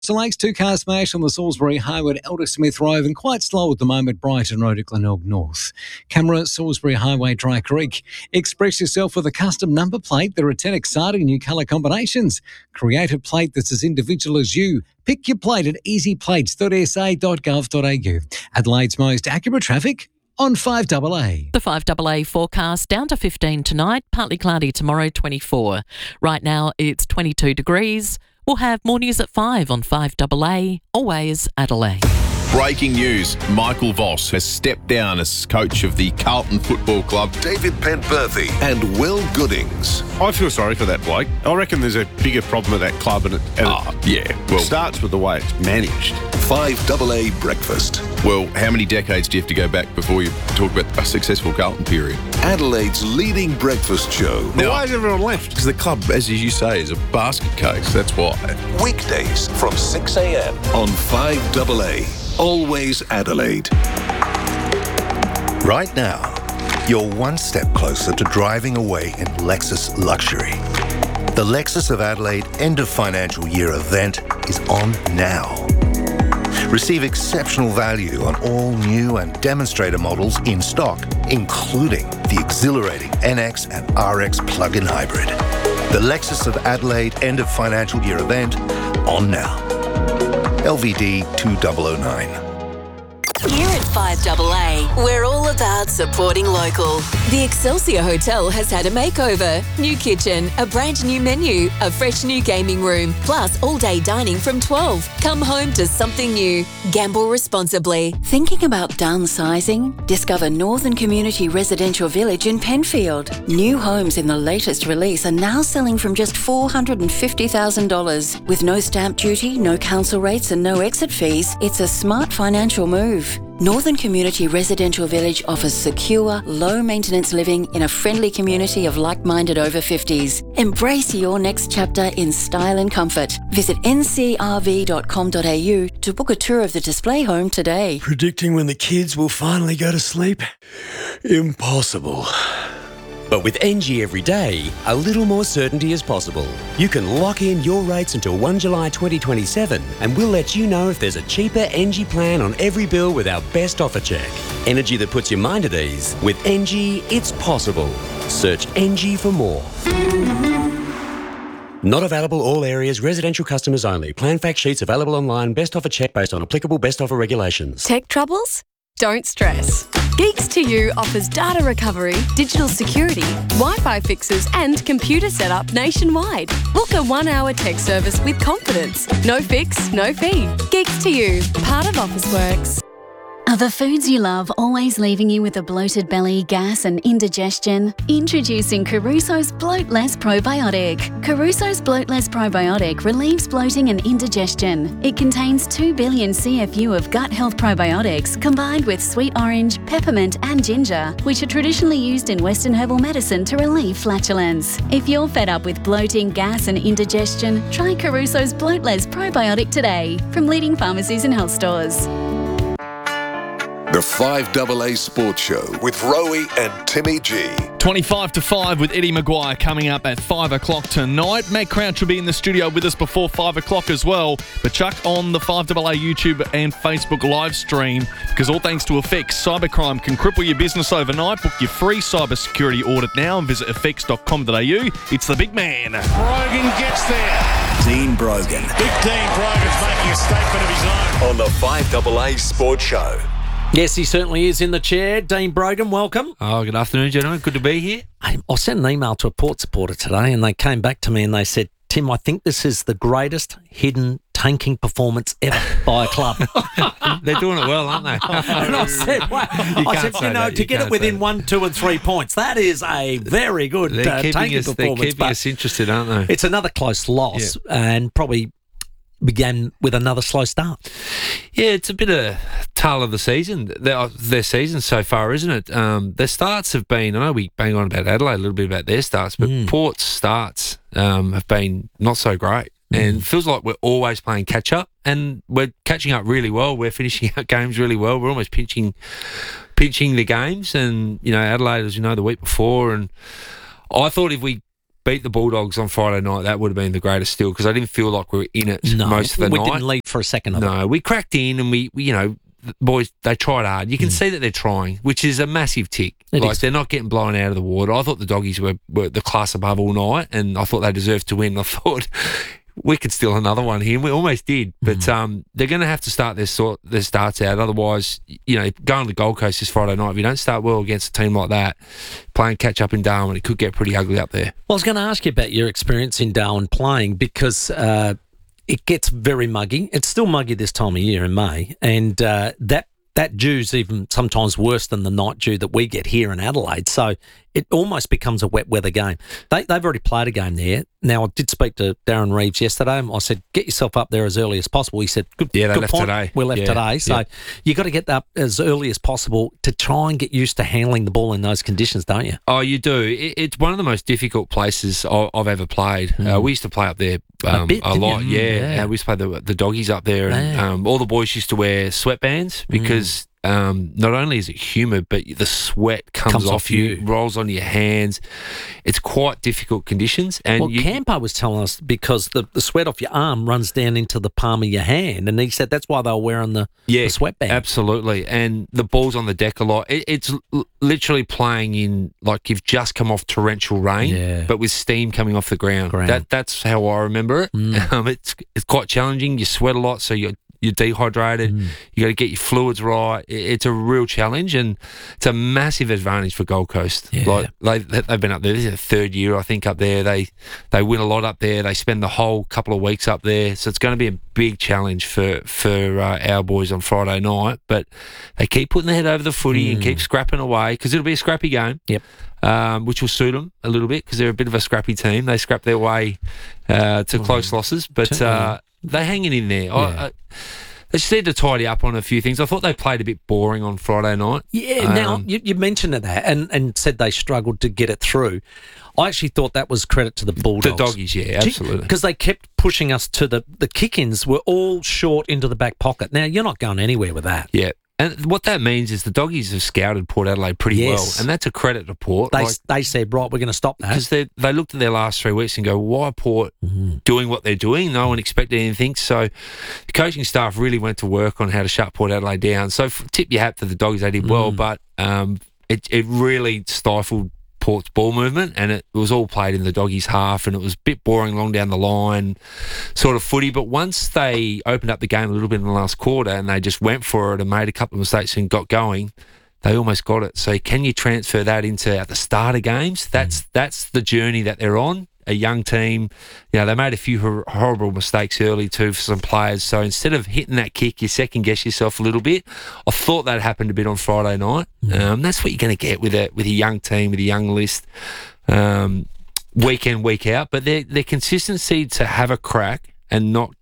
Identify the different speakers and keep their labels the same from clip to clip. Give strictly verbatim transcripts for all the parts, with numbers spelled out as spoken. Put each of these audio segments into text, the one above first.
Speaker 1: So Lakes, two-car smash on the Salisbury Highway at Elder Smith Road and quite slow at the moment, Brighton Road at Glenelg North. Camera, Salisbury Highway, Dry Creek. Express yourself with a custom number plate. There are ten exciting new colour combinations. Create a plate that's as individual as you. Pick your plate at easy plates dot s a dot gov dot a u. Adelaide's most accurate traffic on five A A.
Speaker 2: The five A A forecast down to fifteen tonight, partly cloudy tomorrow, twenty-four. Right now it's twenty-two degrees. We'll have more news at five on five A A, always Adelaide.
Speaker 3: Breaking news, Michael Voss has stepped down as coach of the Carlton Football Club.
Speaker 4: David Penberthy and Will Goodings.
Speaker 5: I feel sorry for that bloke. I reckon there's a bigger problem at that club, and it, and
Speaker 3: Oh,
Speaker 5: it
Speaker 3: yeah. Well,
Speaker 5: starts with the way it's managed.
Speaker 4: five A A Breakfast.
Speaker 3: well, how many decades do you have to go back before you talk about a successful Carlton period?
Speaker 4: Adelaide's leading breakfast show.
Speaker 5: But why has everyone left?
Speaker 3: Because the club, as you say, is a basket case. That's why.
Speaker 4: Weekdays from six a.m. on five A A. Always Adelaide.
Speaker 6: Right now, you're one step closer to driving away in Lexus luxury. The Lexus of Adelaide end of financial year event is on now. Receive exceptional value on all new and demonstrator models in stock, including the exhilarating N X and R X plug-in hybrid. The Lexus of Adelaide end of financial year event on now. L V D two thousand nine.
Speaker 7: Here at five A A, we're all about supporting local. The Excelsior Hotel has had a makeover. New kitchen, a brand new menu, a fresh new gaming room, plus all-day dining from twelve. Come home to something new. Gamble responsibly. Thinking about downsizing? Discover Northern Community Residential Village in Penfield. New homes in the latest release are now selling from just four hundred fifty thousand dollars. With no stamp duty, no council rates and no exit fees, it's a smart financial move. Northern Community Residential Village offers secure, low-maintenance living in a friendly community of like-minded over fifties. Embrace your next chapter in style and comfort. Visit n c r v dot com dot a u to book a tour of the display home today.
Speaker 8: Predicting when the kids will finally go to sleep? Impossible. But with N G Everyday, a little more certainty is possible. You can lock in your rates until the first of July twenty twenty-seven, and we'll let you know if there's a cheaper N G plan on every bill with our best offer check. Energy that puts your mind at ease. With N G, it's possible. Search N G for more. Not available all areas, residential customers only. Plan fact sheets available online, best offer check based on applicable best offer regulations.
Speaker 9: Tech troubles? Don't stress. Geeks to You offers data recovery, digital security, Wi-Fi fixes and computer setup nationwide. Book a one-hour tech service with confidence. No fix, no fee. Geeks to You, part of Officeworks.
Speaker 10: Are the foods you love always leaving you with a bloated belly, gas and indigestion? Introducing Caruso's Bloatless Probiotic. Caruso's Bloatless Probiotic relieves bloating and indigestion. It contains two billion C F U of gut health probiotics combined with sweet orange, peppermint and ginger, which are traditionally used in Western herbal medicine to relieve flatulence. If you're fed up with bloating, gas and indigestion, try Caruso's Bloatless Probiotic today from leading pharmacies and health stores.
Speaker 4: The five A A Sports Show with Rowie and Timmy G.
Speaker 11: twenty-five to five with Eddie Maguire coming up at five o'clock tonight. Matt Crouch will be in the studio with us before five o'clock as well. But chuck on the five A A YouTube and Facebook live stream, because all thanks to Effects, cybercrime can cripple your business overnight. Book your free cybersecurity audit now and visit effects dot com dot a u. It's the big man.
Speaker 12: Brogan gets there.
Speaker 6: Dean Brogan.
Speaker 12: Big Dean Brogan's making a statement of his own.
Speaker 4: On the five A A Sports Show.
Speaker 13: Yes, he certainly is in the chair. Dean Brogan, welcome.
Speaker 14: Oh, good afternoon, gentlemen. Good to be here.
Speaker 13: I, I sent an email to a Port supporter today and they came back to me and they said, Tim, I think this is the greatest hidden tanking performance ever by a club.
Speaker 14: They're doing it well, aren't they?
Speaker 13: And I said, wow. I said, you know,
Speaker 14: that.
Speaker 13: to
Speaker 14: You
Speaker 13: get it within one, two and three points, that is a very good
Speaker 14: they're
Speaker 13: uh,
Speaker 14: keeping
Speaker 13: tanking
Speaker 14: us,
Speaker 13: performance.
Speaker 14: They're keeping us interested, aren't they?
Speaker 13: It's another close loss yeah. and probably began with another slow start.
Speaker 14: Yeah, it's a bit of tale of the season, their, their season so far, isn't it? Um, their starts have been, I know we bang on about Adelaide, a little bit about their starts, but mm. Port's starts um, have been not so great. Mm. And it feels like we're always playing catch-up, and we're catching up really well. We're finishing out games really well. We're almost pinching, pinching the games. And, you know, Adelaide, as you know, the week before, and I thought if we beat the Bulldogs on Friday night, that would have been the greatest steal because I didn't feel like we were in it
Speaker 13: no,
Speaker 14: most of the
Speaker 13: we
Speaker 14: night.
Speaker 13: We didn't lead for a second of
Speaker 14: no,
Speaker 13: it.
Speaker 14: No, we cracked in and we, we, you know, the boys, they tried hard. You can mm. see that they're trying, which is a massive tick.
Speaker 13: It
Speaker 14: like,
Speaker 13: is.
Speaker 14: They're not getting blown out of the water. I thought the Doggies were, were the class above all night, and I thought they deserved to win. I thought we could steal another one here, and we almost did. But mm. um, they're going to have to start their sort their starts out. Otherwise, you know, going to Gold Coast this Friday night, if you don't start well against a team like that, playing catch-up in Darwin, it could get pretty ugly up there.
Speaker 13: Well, I was going to ask you about your experience in Darwin playing because uh, it gets very muggy. It's still muggy this time of year in May, and uh, that that dew's even sometimes worse than the night dew that we get here in Adelaide. So it almost becomes a wet weather game. They, they've already played a game there. Now, I did speak to Darren Reeves yesterday. And I said, get yourself up there as early as possible. He said, good,
Speaker 14: yeah, they
Speaker 13: good
Speaker 14: left
Speaker 13: point.
Speaker 14: today.
Speaker 13: We left
Speaker 14: yeah,
Speaker 13: today. So
Speaker 14: yeah.
Speaker 13: you got to get up as early as possible to try and get used to handling the ball in those conditions, don't you?
Speaker 14: Oh, you do. It, it's one of the most difficult places I, I've ever played. Mm. Uh, we used to play up there um,
Speaker 13: a, bit,
Speaker 14: a lot.
Speaker 13: You?
Speaker 14: Yeah.
Speaker 13: yeah.
Speaker 14: Uh, we used to play the, the Doggies up there. And um, all the boys used to wear sweatbands because... Mm. Um, not only is it humid, but the sweat comes,
Speaker 13: comes
Speaker 14: off,
Speaker 13: off
Speaker 14: you,
Speaker 13: you,
Speaker 14: rolls on your hands. It's quite difficult conditions. And
Speaker 13: well,
Speaker 14: you,
Speaker 13: Campo was telling us because the, the sweat off your arm runs down into the palm of your hand, and he said that's why they were wearing the,
Speaker 14: yeah,
Speaker 13: the sweatband.
Speaker 14: Absolutely. And the ball's on the deck a lot. It, it's l- literally playing in like you've just come off torrential rain,
Speaker 13: yeah.
Speaker 14: but with steam coming off the ground.
Speaker 13: ground. That
Speaker 14: That's how I remember it.
Speaker 13: Mm.
Speaker 14: Um, it's it's quite challenging. You sweat a lot, so you're You're dehydrated. Mm. You got to get your fluids right. It's a real challenge, and it's a massive advantage for Gold Coast.
Speaker 13: Yeah.
Speaker 14: Like they, they've been up there. This is their third year, I think, up there. They they win a lot up there. They spend the whole couple of weeks up there, so it's going to be a big challenge for for uh, our boys on Friday night. But they keep putting their head over the footy mm. and keep scrapping away because it'll be a scrappy game.
Speaker 13: Yep.
Speaker 14: Um, which will suit them a little bit because they're a bit of a scrappy team. They scrap their way uh, to oh, close losses, but uh, they're hanging in there. Yeah. I, I, they just need to tidy up on a few things. I thought they played a bit boring on Friday night.
Speaker 13: Yeah, um, now, you, you mentioned that and, and said they struggled to get it through. I actually thought that was credit to the Bulldogs.
Speaker 14: The Doggies, yeah, absolutely.
Speaker 13: Because they kept pushing us to the, the kick-ins were all short into the back pocket. Now, you're not going anywhere with that.
Speaker 14: Yeah. And what that means is the Doggies have scouted Port Adelaide pretty
Speaker 13: yes.
Speaker 14: well, and that's a credit to Port.
Speaker 13: They
Speaker 14: like,
Speaker 13: they said, right, we're going to stop that.
Speaker 14: Because they they looked at their last three weeks and go, why Port mm-hmm. doing what they're doing? No one expected anything. So the coaching staff really went to work on how to shut Port Adelaide down. So tip your hat to the Doggies, they did well, mm. but um, it, it really stifled Port's ball movement, and it was all played in the Doggies' half, and it was a bit boring long down the line, sort of footy. But once they opened up the game a little bit in the last quarter and they just went for it and made a couple of mistakes and got going, they almost got it. So can you transfer that into at the start of games? That's that's the journey that they're on. A young team, you know, they made a few hor- horrible mistakes early too for some players. So instead of hitting that kick, you second guess yourself a little bit. I thought that happened a bit on Friday night. Mm. Um, that's what you're going to get with a with a young team, with a young list, um, week in, week out. But their their consistency to have a crack and not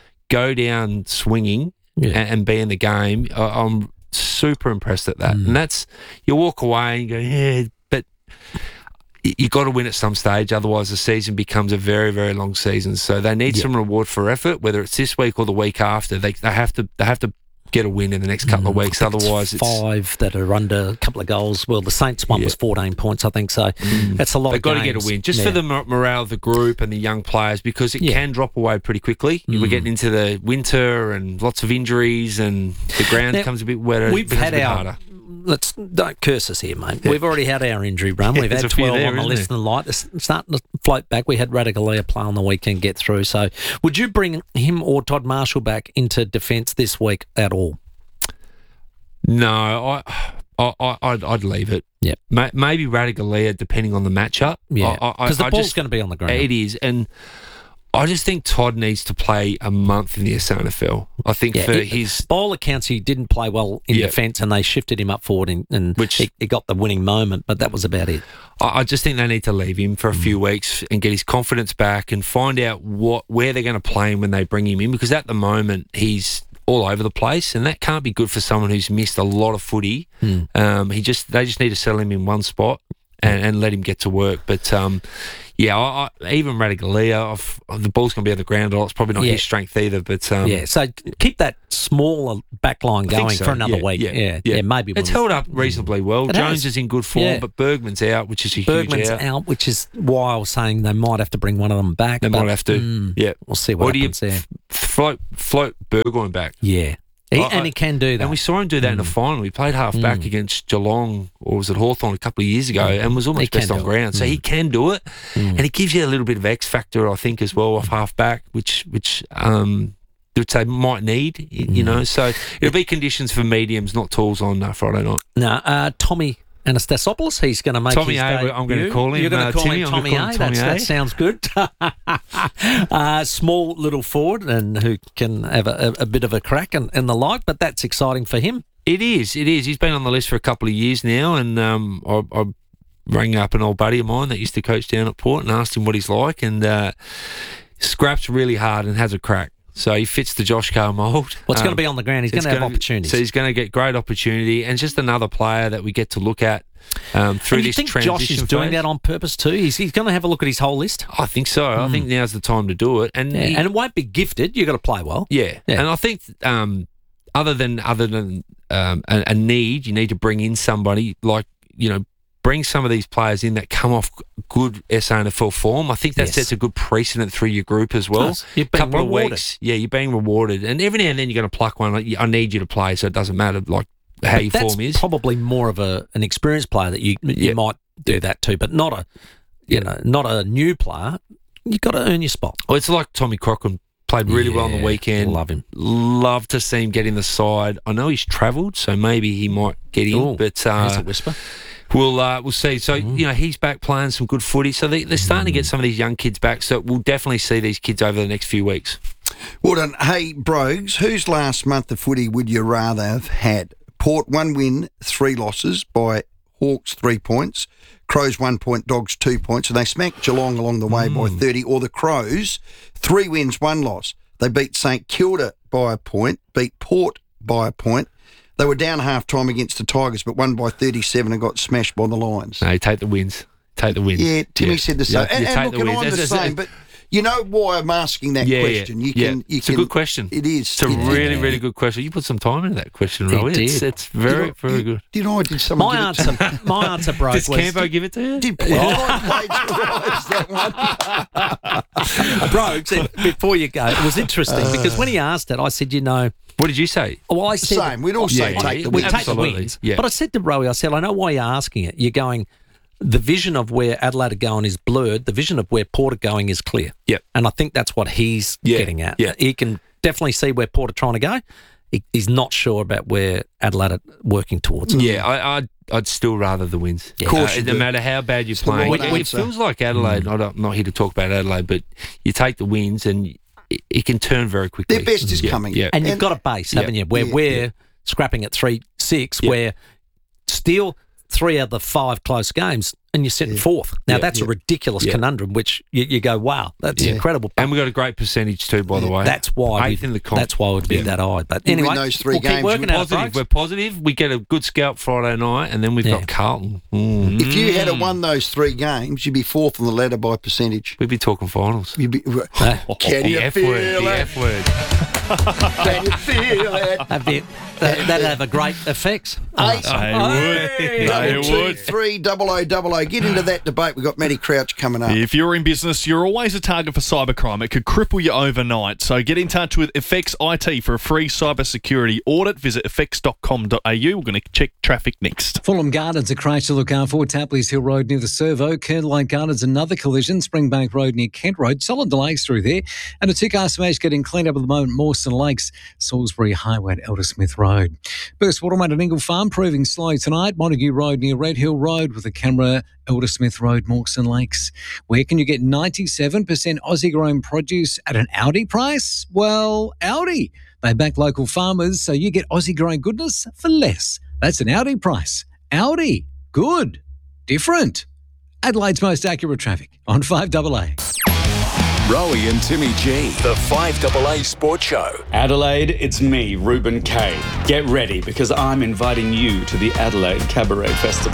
Speaker 14: go down swinging yeah. and, and be in the game, I, I'm super impressed at that. Mm. And that's, you walk away and go, yeah, but you got to win at some stage, otherwise the season becomes a very, very long season. So they need yeah. some reward for effort, whether it's this week or the week after. They they have to they have to get a win in the next couple mm, of weeks. Otherwise,
Speaker 13: it's five it's, that are under a couple of goals. Well, the Saints one yeah. was fourteen points, I think. So mm. that's a lot.
Speaker 14: They've
Speaker 13: of
Speaker 14: got
Speaker 13: games.
Speaker 14: to get a win just
Speaker 13: yeah.
Speaker 14: for the morale of the group and the young players, because it yeah. can drop away pretty quickly. Mm. We're getting into the winter and lots of injuries, and the ground now, becomes a bit wetter.
Speaker 13: We've
Speaker 14: it
Speaker 13: had
Speaker 14: a bit
Speaker 13: our.
Speaker 14: harder.
Speaker 13: Let's don't curse us here, mate. Yeah. We've already had our injury run. We've had twelve there, on the list and light. It's starting to float back. We had Radaglia play on the weekend, get through. So, would you bring him or Todd Marshall back into defence this week at all?
Speaker 14: No, I, I, I'd, I'd leave it.
Speaker 13: Yep.
Speaker 14: Maybe
Speaker 13: Radaglia,
Speaker 14: depending on the matchup.
Speaker 13: Yeah, because the ball's going to be on the ground.
Speaker 14: It is, and I just think Todd needs to play a month in the S A N F L. I think yeah, for it, his...
Speaker 13: Bowler counts, he didn't play well in yep. defence, and they shifted him up forward, in, and Which, he, he got the winning moment, but that was about it.
Speaker 14: I, I just think they need to leave him for a mm. few weeks and get his confidence back and find out what where they're going to play him when they bring him in, because at the moment he's all over the place, and that can't be good for someone who's missed a lot of footy. Mm. Um, he just They just need to settle him in one spot and, and let him get to work. But... Um, Yeah, I, I, even Radigalia, the ball's going to be on the ground a lot. It's probably not
Speaker 13: Yeah.
Speaker 14: his strength either. But um,
Speaker 13: yeah, so keep that smaller back line
Speaker 14: I think
Speaker 13: going
Speaker 14: so,
Speaker 13: for another
Speaker 14: yeah,
Speaker 13: week.
Speaker 14: yeah,
Speaker 13: Yeah,
Speaker 14: yeah.
Speaker 13: yeah, maybe.
Speaker 14: It's
Speaker 13: we'll-
Speaker 14: held up reasonably well.
Speaker 13: It
Speaker 14: Jones
Speaker 13: has.
Speaker 14: is in good form,
Speaker 13: Yeah.
Speaker 14: but Bergman's out, which is a
Speaker 13: Bergman's
Speaker 14: huge out.
Speaker 13: out, which is why I was saying they might have to bring one of them back.
Speaker 14: They
Speaker 13: but,
Speaker 14: might have to.
Speaker 13: mm,
Speaker 14: Yeah,
Speaker 13: we'll see what
Speaker 14: or do you
Speaker 13: happens there.
Speaker 14: f- float float Burgoyne back?
Speaker 13: Yeah, he,
Speaker 14: I-
Speaker 13: and he can do that.
Speaker 14: And we saw him do that in the final. He played half back
Speaker 13: Mm.
Speaker 14: against Geelong, or was it Hawthorn a couple of years ago,
Speaker 13: Mm.
Speaker 14: and was
Speaker 13: He
Speaker 14: almost
Speaker 13: can
Speaker 14: best
Speaker 13: do
Speaker 14: on
Speaker 13: it.
Speaker 14: ground. So
Speaker 13: Mm.
Speaker 14: he can do it,
Speaker 13: Mm.
Speaker 14: and it gives you a little bit of X factor, I think, as well off half back, which which um, which they might need. y- You
Speaker 13: Mm.
Speaker 14: know, so it'll be conditions for mediums, not tools on uh, Friday night.
Speaker 13: No, uh, Tommy Anastasopoulos, he's going to make
Speaker 14: Tommy
Speaker 13: his
Speaker 14: A,
Speaker 13: debut.
Speaker 14: I'm gonna call him,
Speaker 13: You're going
Speaker 14: uh,
Speaker 13: to call
Speaker 14: Timmy,
Speaker 13: him
Speaker 14: I'm gonna
Speaker 13: Tommy
Speaker 14: call him
Speaker 13: A.
Speaker 14: Tommy
Speaker 13: That's,
Speaker 14: A.
Speaker 13: that sounds good. uh, small little forward and who can have a, a, a bit of a crack and, and the like, but that's exciting for him.
Speaker 14: It is, it is. He's been on the list for a couple of years now, and um, I, I rang up an old buddy of mine that used to coach down at Port and asked him what he's like, and uh, scraps really hard and has a crack. So he fits the Josh Carr mould.
Speaker 13: What's
Speaker 14: Um,
Speaker 13: going to be on the ground? He's going
Speaker 14: it's
Speaker 13: to have
Speaker 14: gonna be-
Speaker 13: opportunities.
Speaker 14: So he's going to get great opportunity, and just another player that we get to look at um, through
Speaker 13: and you
Speaker 14: this
Speaker 13: think
Speaker 14: transition
Speaker 13: Josh is doing
Speaker 14: phase.
Speaker 13: that on purpose too? He's, he's going to have a look at his whole list.
Speaker 14: I think so. I
Speaker 13: Mm.
Speaker 14: think now's the time to do it, and
Speaker 13: Yeah,
Speaker 14: he-
Speaker 13: and it won't be gifted. You've got to play well.
Speaker 14: yeah.
Speaker 13: Yeah.
Speaker 14: And I think um, other than other than um, a, a need, you need to bring in somebody like you know. Bring some of these players in that come off good S A N F L form. I think that
Speaker 13: Yes.
Speaker 14: sets a good precedent through your group as well.
Speaker 13: Does. You've been
Speaker 14: couple
Speaker 13: rewarded.
Speaker 14: of weeks, yeah, you're being rewarded, and every now and then you're going to pluck one. Like, I need you to play, so it doesn't matter like how
Speaker 13: But
Speaker 14: your
Speaker 13: that's
Speaker 14: form is.
Speaker 13: probably more of a an experienced player that you you
Speaker 14: Yeah.
Speaker 13: might do that too, but not a you know not a new player. You've got to earn your spot.
Speaker 14: Well, it's like Tommy Cochran played really well on the
Speaker 13: Yeah,
Speaker 14: weekend.
Speaker 13: love him.
Speaker 14: Love to see him get in the side. I know he's travelled, so maybe he might get in,
Speaker 13: Ooh,
Speaker 14: but
Speaker 13: There's
Speaker 14: uh,
Speaker 13: a whisper.
Speaker 14: we'll uh, we'll see. So
Speaker 13: Mm-hmm.
Speaker 14: you know he's back playing some good footy. So they, they're starting to get some of these young kids back. So we'll definitely see these kids over the next few weeks.
Speaker 15: Well done. Hey, Brogues, whose last month of footy would you rather have had? Port, one win, three losses by Hawks, three points. Crows, one point, Dogs, two points. And they smacked Geelong along the way by thirty. Or the Crows, three wins, one loss. They beat St Kilda by a point, beat Port by a point. They were down half-time against the Tigers, but won by thirty-seven and got smashed by the Lions.
Speaker 14: No, take the wins. Take the wins.
Speaker 15: Yeah, Timmy
Speaker 14: Yeah.
Speaker 15: said the same.
Speaker 14: Yeah,
Speaker 15: and
Speaker 14: you
Speaker 15: and
Speaker 14: take
Speaker 15: look,
Speaker 14: the
Speaker 15: and
Speaker 14: wins.
Speaker 15: I'm the
Speaker 14: That's- that's-
Speaker 15: same, but you know why I'm asking that
Speaker 14: Yeah, yeah,
Speaker 15: question? You
Speaker 14: yeah.
Speaker 15: can, you
Speaker 14: It's
Speaker 15: can,
Speaker 14: a good question.
Speaker 15: It is.
Speaker 14: It's a
Speaker 15: It-
Speaker 14: really,
Speaker 15: it-
Speaker 14: really good question. You put some time into that question,
Speaker 13: He
Speaker 14: Roy. It's,
Speaker 13: did.
Speaker 14: it's very,
Speaker 15: Did I-
Speaker 14: very
Speaker 15: did-
Speaker 14: good.
Speaker 15: Did I? Did someone
Speaker 13: My
Speaker 15: give it to
Speaker 13: answer,
Speaker 15: me?
Speaker 13: my answer, bro,
Speaker 14: Does
Speaker 13: was
Speaker 14: Campo give it to you?
Speaker 15: Did Paul plagiarise that one?
Speaker 13: bro. Said, before you go, it was interesting because when he asked it, I said, you know,
Speaker 14: What did you say?
Speaker 13: well, I said
Speaker 15: Same. We'd all say
Speaker 14: Yeah,
Speaker 15: take
Speaker 14: yeah,
Speaker 15: the
Speaker 13: we
Speaker 15: win.
Speaker 13: take the
Speaker 14: Absolutely.
Speaker 13: wins.
Speaker 14: Yeah.
Speaker 13: But I said to Rowie, I said, I know why you're asking it. You're going, the vision of where Adelaide are going is blurred. The vision of where Port are going is clear.
Speaker 14: Yep.
Speaker 13: And I think that's what he's
Speaker 14: Yeah,
Speaker 13: getting at.
Speaker 14: yeah.
Speaker 13: He can definitely see where Port are trying to go. He, he's not sure about where Adelaide are working towards.
Speaker 14: Yeah, I, I'd, I'd still rather the wins.
Speaker 13: Yeah.
Speaker 15: Of course
Speaker 14: Uh,
Speaker 15: you
Speaker 14: no
Speaker 15: do.
Speaker 14: matter how bad you're
Speaker 15: the
Speaker 14: playing.
Speaker 15: right
Speaker 14: It, it
Speaker 15: answer.
Speaker 14: feels like Adelaide. I don't- I'm not here to talk about Adelaide, but you take the wins and it, it can turn very quickly.
Speaker 15: Their best is
Speaker 14: Yeah,
Speaker 15: coming.
Speaker 14: Yeah.
Speaker 13: And you've
Speaker 15: And-
Speaker 13: got a base,
Speaker 14: Yeah.
Speaker 13: haven't you? Where
Speaker 15: Yeah,
Speaker 13: we're scrapping at three six,
Speaker 14: Yeah.
Speaker 13: where still three out of the five close games, and you're sitting fourth. Now
Speaker 14: Yeah.
Speaker 13: that's a ridiculous
Speaker 14: Yeah.
Speaker 13: conundrum, which you, you go, wow, that's
Speaker 14: Yeah.
Speaker 13: incredible.
Speaker 14: And we got a great percentage too, by the way.
Speaker 13: That's why
Speaker 14: Eighth
Speaker 13: we,
Speaker 14: in the comp.
Speaker 13: that's why we'd be
Speaker 14: Yeah.
Speaker 13: that high. But
Speaker 15: You win
Speaker 13: anyway,
Speaker 15: those three
Speaker 13: we'll keep
Speaker 15: games,
Speaker 13: working
Speaker 15: you
Speaker 13: at it,
Speaker 14: Positive.
Speaker 13: folks.
Speaker 14: We're positive. We get a good scalp Friday night, and then we've
Speaker 13: Yeah.
Speaker 14: got Carlton. Mm.
Speaker 15: If you had won those three games, you'd be fourth on the ladder by percentage.
Speaker 14: We'd be talking finals.
Speaker 15: You'd be,
Speaker 13: Uh,
Speaker 15: can
Speaker 14: the
Speaker 15: you
Speaker 14: F
Speaker 15: feel
Speaker 14: word. The
Speaker 15: it?
Speaker 14: F word.
Speaker 15: Can you feel it?
Speaker 13: That'd, be, that, that'd have a great effect.
Speaker 15: Eight,
Speaker 11: They would.
Speaker 15: double
Speaker 11: They
Speaker 15: two,
Speaker 11: would.
Speaker 15: three, double O, double O. Get into that debate. We've got Matty Crouch coming up.
Speaker 11: If you're in business, you're always a target for cybercrime. It could cripple you overnight. So get in touch with Effects I T for a free cybersecurity audit. Visit effects dot com dot a u. We're going to check traffic next.
Speaker 1: Fulham Gardens, a crash to look out for. Tapley's Hill Road near the Servo. Kernline Gardens, another collision. Springbank Road near Kent Road. Solid delays through there. And a two-car smash getting cleaned up at the moment. Mawson Lakes, Salisbury Highway at Elder Smith Road. Burst Waterman at Ingle Farm proving slow tonight. Montague Road near Red Hill Road with a camera. Elder Smith Road, Mawson Lakes. Where can you get ninety-seven percent Aussie-grown produce at an Audi price? Well, Audi. They back local farmers, so you get Aussie-grown goodness for less. That's an Audi price. Audi. Good. Different. Adelaide's most accurate traffic on five double A.
Speaker 4: Rowie and Timmy G, the five double A Sports Show.
Speaker 16: Adelaide, it's me, Ruben Kay. Get ready because I'm inviting you to the Adelaide Cabaret Festival.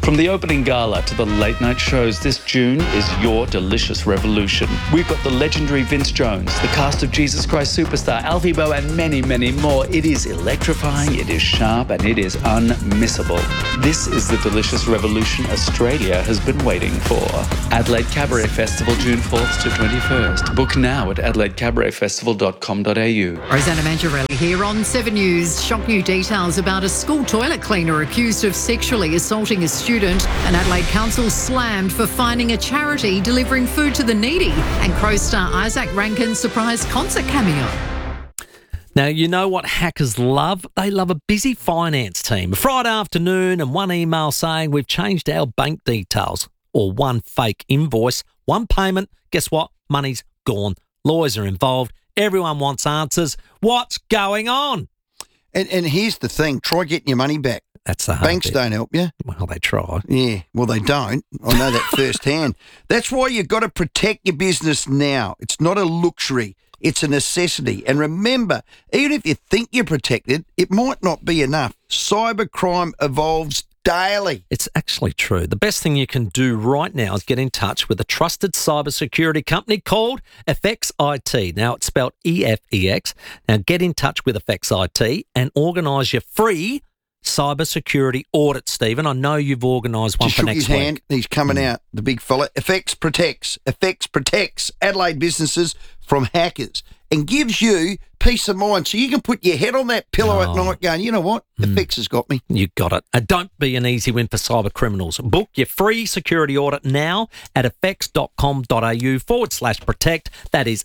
Speaker 16: From the opening gala to the late night shows, this June is your delicious revolution. We've got the legendary Vince Jones, the cast of Jesus Christ Superstar, Alfie Boe, and many, many more. It is electrifying, it is sharp, and it is unmissable. This is the delicious revolution Australia has been waiting for. Adelaide Cabaret Festival, June fourth to twenty-first. Book now at adelaide cabaret festival dot com dot a u.
Speaker 17: Rosanna Mangiarelli here on Seven News. Shock new details about a school toilet cleaner accused of sexually assaulting a student. An Adelaide council slammed for finding a charity delivering food to the needy. And Crow star Isaac Rankin's surprise concert cameo.
Speaker 13: Now, you know what hackers love? They love a busy finance team. A Friday afternoon and one email saying we've changed our bank details, or one fake invoice, one payment. Guess what? Money's gone. Lawyers are involved. Everyone wants answers. What's going on?
Speaker 15: And, and here's the thing. Try getting your money back.
Speaker 13: That's the hard
Speaker 15: Banks
Speaker 13: bit.
Speaker 15: don't help you.
Speaker 13: Well, they try.
Speaker 15: Yeah, well, they don't. I know that firsthand. That's why you've got to protect your business now. It's not a luxury. It's a necessity. And remember, even if you think you're protected, it might not be enough. Cybercrime evolves daily.
Speaker 13: It's actually true. The best thing you can do right now is get in touch with a trusted cybersecurity company called F X I T. Now, it's spelled E F E X. Now, get in touch with F X I T and organise your free cybersecurity audit, Stephen. I know you've organised one
Speaker 15: Just
Speaker 13: for
Speaker 15: shook
Speaker 13: next
Speaker 15: his
Speaker 13: week.
Speaker 15: hand. He's coming out, the big fella. F X protects. F X protects Adelaide businesses from hackers and gives you peace of mind so you can put your head on that pillow
Speaker 13: Oh.
Speaker 15: at night going, you know what?
Speaker 13: Mm.
Speaker 15: F X has got me.
Speaker 13: You got it. And don't be an easy win for cyber criminals. Book your free security audit now at fx.com.au forward slash protect. That is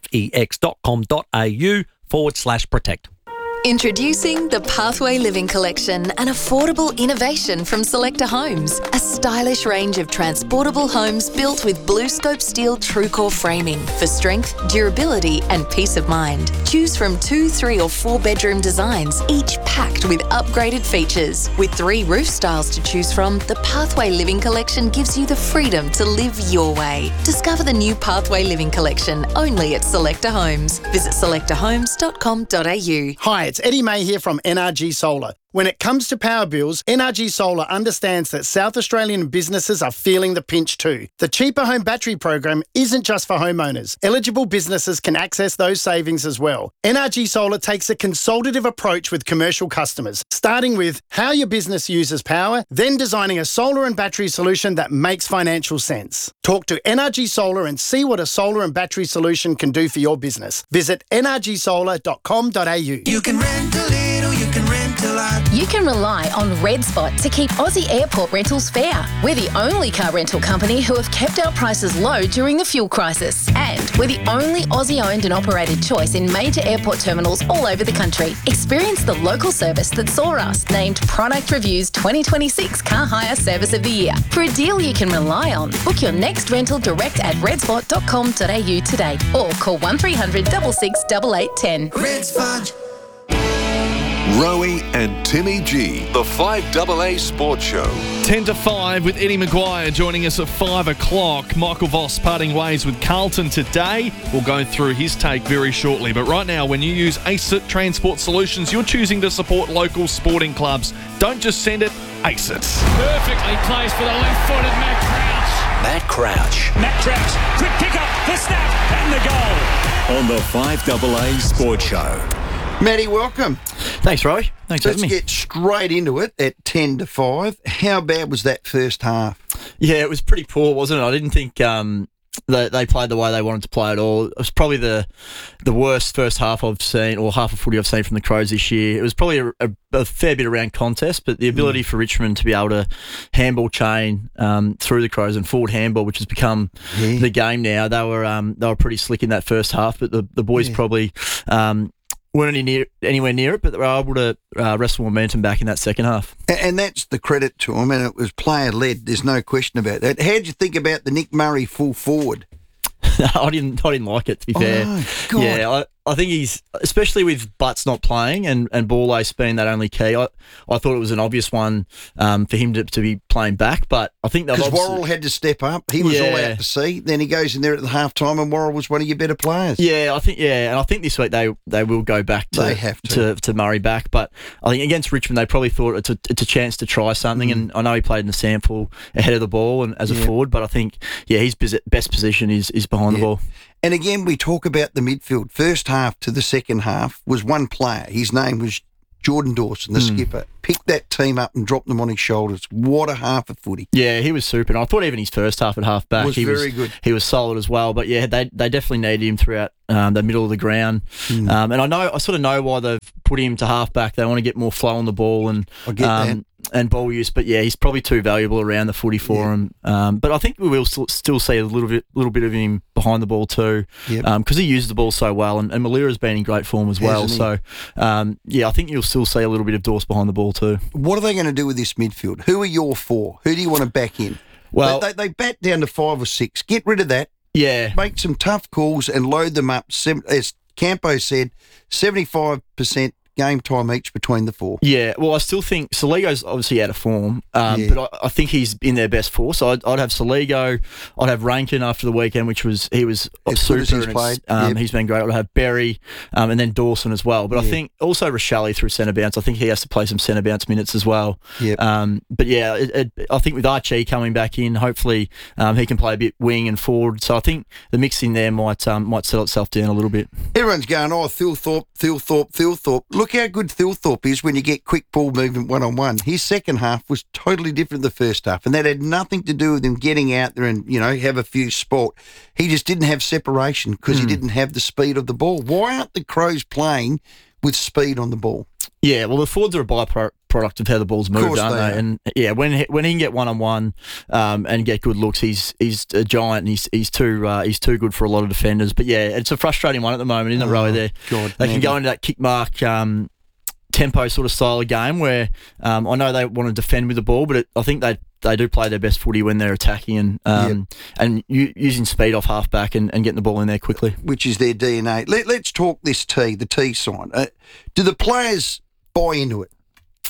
Speaker 13: efex.com.au forward slash protect.
Speaker 7: Introducing the Pathway Living Collection, an affordable innovation from Selecta Homes. A stylish range of transportable homes built with BlueScope steel TrueCore framing for strength, durability and peace of mind. Choose from two, three or four bedroom designs, each packed with upgraded features. With three roof styles to choose from, the Pathway Living Collection gives you the freedom to live your way. Discover the new Pathway Living Collection only at Selecta Homes. Visit selecta homes dot com dot a u.
Speaker 18: Hi, it's Eddie May here from N R G Solar. When it comes to power bills, N R G Solar understands that South Australian businesses are feeling the pinch too. The Cheaper Home Battery program isn't just for homeowners. Eligible businesses can access those savings as well. N R G Solar takes a consultative approach with commercial customers, starting with how your business uses power, then designing a solar and battery solution that makes financial sense. Talk to N R G Solar and see what a solar and battery solution can do for your business. Visit n r g solar dot com dot a u.
Speaker 19: You can rent a little, you can rent a lot.
Speaker 20: You can rely on Red Spot to keep Aussie airport rentals fair. We're the only car rental company who have kept our prices low during the fuel crisis. And we're the only Aussie-owned and operated choice in major airport terminals all over the country. Experience the local service that saw us named Product Review's twenty twenty-six Car Hire Service of the Year. For a deal you can rely on, book your next rental direct at red spot dot com dot a u today or call one three hundred, six six, eight eight one zero.
Speaker 19: Red Spot.
Speaker 4: Rowie and Timmy G, the five A A Sports Show.
Speaker 11: ten to five with Eddie Maguire joining us at five o'clock. Michael Voss parting ways with Carlton today. We'll go through his take very shortly. But right now, when you use A C I T Transport Solutions, you're choosing to support local sporting clubs. Don't just send it, A C I T.
Speaker 12: Perfectly placed for the left-footed Matt Crouch.
Speaker 8: Matt Crouch.
Speaker 12: Matt Crouch, quick pick up, the snap, and the goal.
Speaker 21: On the five A A Sports Show.
Speaker 15: Matty, welcome.
Speaker 22: Thanks, Roy. Thanks for
Speaker 15: Let's
Speaker 22: having me.
Speaker 15: get straight into it at ten to five. How bad was that first half?
Speaker 22: Yeah, it was pretty poor, wasn't it? I didn't think um, they, they played the way they wanted to play at all. It was probably the the worst first half I've seen, or half of footy I've seen from the Crows this year. It was probably a, a, a fair bit around contest, but the ability mm. for Richmond to be able to handball chain um, through the Crows and forward handball, which has become yeah. the game now, they were um, they were pretty slick in that first half, but the, the boys yeah. probably... Um, weren't any near, anywhere near it, but they were able to uh, wrestle momentum back in that second half.
Speaker 15: And, and that's the credit to them, and it was player-led. There's no question about that. How did you think about the Nick Murray full forward?
Speaker 22: I didn't I didn't like it, to be fair.
Speaker 15: Oh, God.
Speaker 22: Yeah, I, I think he's, especially with Butts not playing and, and Ball Ace being that only key, I, I thought it was an obvious one um, for him to, to be playing back. But I think
Speaker 15: because Worrell had to step up. He was
Speaker 22: yeah.
Speaker 15: all out to sea. Then he goes in there at the half time, and Worrell was one of your better players.
Speaker 22: Yeah, I think yeah, and I think this week they they will go back to
Speaker 15: they have to.
Speaker 22: to, to Murray back. But I think against Richmond they probably thought it's a it's a chance to try something. Mm. And I know he played in the sample ahead of the ball and as a yeah. forward, but I think yeah his best position is is behind yeah. the ball.
Speaker 15: And again, we talk about the midfield. First half to the second half was one player. His name was Jordan Dawson, the mm. skipper. Picked that team up and dropped them on his shoulders. What a half of footy.
Speaker 22: Yeah, he was super. And I thought even his first half at half back,
Speaker 15: was
Speaker 22: he
Speaker 15: very
Speaker 22: was
Speaker 15: good.
Speaker 22: He was solid as well. But yeah, they they definitely needed him throughout um, the middle of the ground. Mm. Um, and I know I sort of know why they've put him to half back. They want to get more flow on the ball and
Speaker 15: I get
Speaker 22: um,
Speaker 15: that.
Speaker 22: and ball use. But yeah, he's probably too valuable around the footy for
Speaker 15: yeah.
Speaker 22: him. Um, but I think we will still, still see a little bit little bit of him behind the ball too, because
Speaker 15: yep.
Speaker 22: um, he uses the ball so well. And, and Malira's been in great form as well. So um, yeah, I think you'll still see a little bit of Dawes behind the ball too.
Speaker 15: What are they going to do with this midfield? Who are your four? Who do you want to back in?
Speaker 22: Well,
Speaker 15: they, they, they bat down to five or six. Get rid of that.
Speaker 22: Yeah.
Speaker 15: Make some tough calls and load them up. As Campo said, seventy-five percent game time each between the four.
Speaker 22: Yeah, well, I still think Saligo's obviously out of form, um,
Speaker 15: Yeah.
Speaker 22: but I, I think he's in their best form. So I'd, I'd have Saligo, I'd have Rankin after the weekend, which was he was
Speaker 15: As
Speaker 22: super.
Speaker 15: good as he's
Speaker 22: and
Speaker 15: played,
Speaker 22: um,
Speaker 15: yep.
Speaker 22: He's been great. I'd have Berry, um, and then Dawson as well. But I
Speaker 15: Yeah.
Speaker 22: think also Rochelle through centre bounce. I think he has to play some centre bounce minutes as well.
Speaker 15: Yep.
Speaker 22: Um, but yeah, it, it, I think with Archie coming back in, hopefully um, he can play a bit wing and forward. So I think the mix in there might um, might settle itself down a little bit.
Speaker 15: Everyone's going, oh, Thilthorpe, Thilthorpe, Thilthorpe. Look how good Thilthorpe is when you get quick ball movement one-on-one. His second half was totally different than the first half, and that had nothing to do with him getting out there and, you know, have a few sport. He just didn't have separation because
Speaker 22: Mm.
Speaker 15: he didn't have the speed of the ball. Why aren't the Crows playing with speed on the ball?
Speaker 22: Yeah, well, the forwards are a byproduct of how the ball's moved,
Speaker 15: course
Speaker 22: aren't
Speaker 15: they
Speaker 22: they?
Speaker 15: are.
Speaker 22: And yeah, when he, when he can get one on one um, and get good looks, he's he's a giant. And he's he's too uh, he's too good for a lot of defenders. But yeah, it's a frustrating one at the moment, isn't it,
Speaker 15: Oh,
Speaker 22: Rowie? There,
Speaker 15: God,
Speaker 22: they
Speaker 15: man.
Speaker 22: can go into that kick mark. Um, tempo sort of style of game where um, I know they want to defend with the ball, but it, I think they they do play their best footy when they're attacking and um, and u- using speed off half back and, and getting the ball in there quickly.
Speaker 15: Which is their D N A. Let, let's talk this T, the T sign. Uh, do the players buy into it?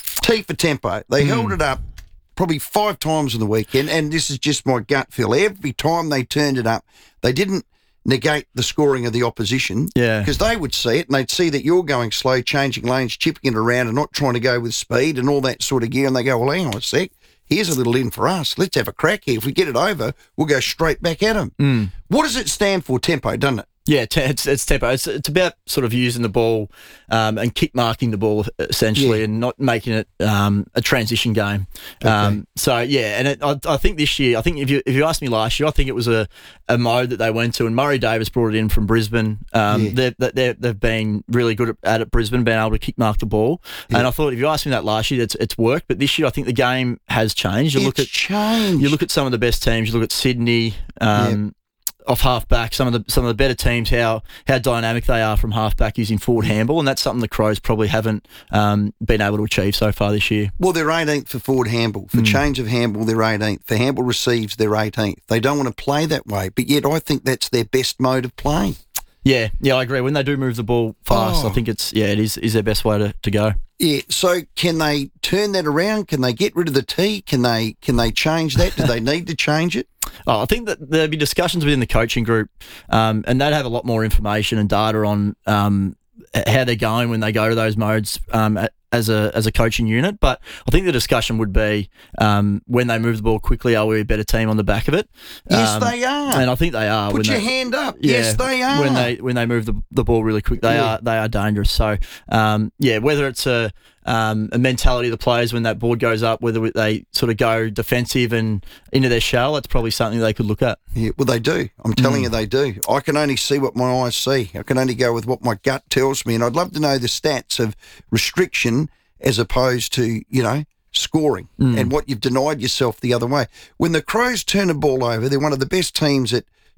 Speaker 15: T for tempo. They
Speaker 22: Mm.
Speaker 15: held it up probably five times on the weekend, and this is just my gut feel. Every time they turned it up, they didn't negate the scoring of the opposition.
Speaker 22: Yeah.
Speaker 15: Because they would see it, and they'd see that you're going slow, changing lanes, chipping it around and not trying to go with speed and all that sort of gear, and they go, well, hang on a sec. Here's a little in for us. Let's have a crack here. If we get it over, we'll go straight back at them.
Speaker 22: Mm.
Speaker 15: What does it stand for, tempo, doesn't it?
Speaker 22: Yeah, te- it's, it's tempo. It's, it's about sort of using the ball um, and kick marking the ball essentially,
Speaker 15: Yeah.
Speaker 22: and not making it um, a transition game.
Speaker 15: Okay.
Speaker 22: Um, so yeah, and it, I, I think this year, I think if you if you asked me last year, I think it was a, a mode that they went to, and Murray Davis brought it in from Brisbane. Um,
Speaker 15: Yeah.
Speaker 22: they've, they've they've been really good at it, Brisbane, being able to kick mark the ball.
Speaker 15: Yeah.
Speaker 22: And I thought if you asked me that last year, it's it's worked. But this year, I think the game has changed. You
Speaker 15: It's
Speaker 22: look at
Speaker 15: changed.
Speaker 22: you look at some of the best teams. You look at Sydney. Um, Off half back, some of the some of the better teams, how how dynamic they are from half back using forward handball, and that's something the Crows probably haven't um, been able to achieve so far this year.
Speaker 15: Well, they're eighteenth for forward handball. For
Speaker 22: Mm.
Speaker 15: change of handball, they're eighteenth. For handball receives, they're eighteenth. They don't want to play that way, but yet I think that's their best mode of playing.
Speaker 22: Yeah, yeah, I agree. When they do move the ball fast,
Speaker 15: Oh.
Speaker 22: I think it's yeah, it is is their best way to, to go.
Speaker 15: Yeah. So can they turn that around? Can they get rid of the T? Can they can they change that? Do they need to change it?
Speaker 22: Oh, I think that there'll be discussions within the coaching group, um, and they'd have a lot more information and data on um, h- how they're going when they go to those modes um, a- as a as a coaching unit. But I think the discussion would be um, when they move the ball quickly, are we a better team on the back of it?
Speaker 15: Yes,
Speaker 22: Um,
Speaker 15: they are.
Speaker 22: and I think they are.
Speaker 15: Put
Speaker 22: when
Speaker 15: your
Speaker 22: they,
Speaker 15: hand up.
Speaker 22: Yeah,
Speaker 15: Yes, they are.
Speaker 22: When they when they move the, the ball really quick, they
Speaker 15: Yeah.
Speaker 22: are they are dangerous. So um, yeah, whether it's a um, a mentality of the players when that board goes up, whether they sort of go defensive and into their shell, that's probably something they could look at.
Speaker 15: Yeah, well, they do. I'm telling
Speaker 22: Mm.
Speaker 15: you, they do. I can only see what my eyes see. I can only go with what my gut tells me, and I'd love to know the stats of restriction as opposed to, you know, scoring
Speaker 22: Mm.
Speaker 15: and what you've denied yourself the other way. When the Crows turn a ball over, they're one of the best teams at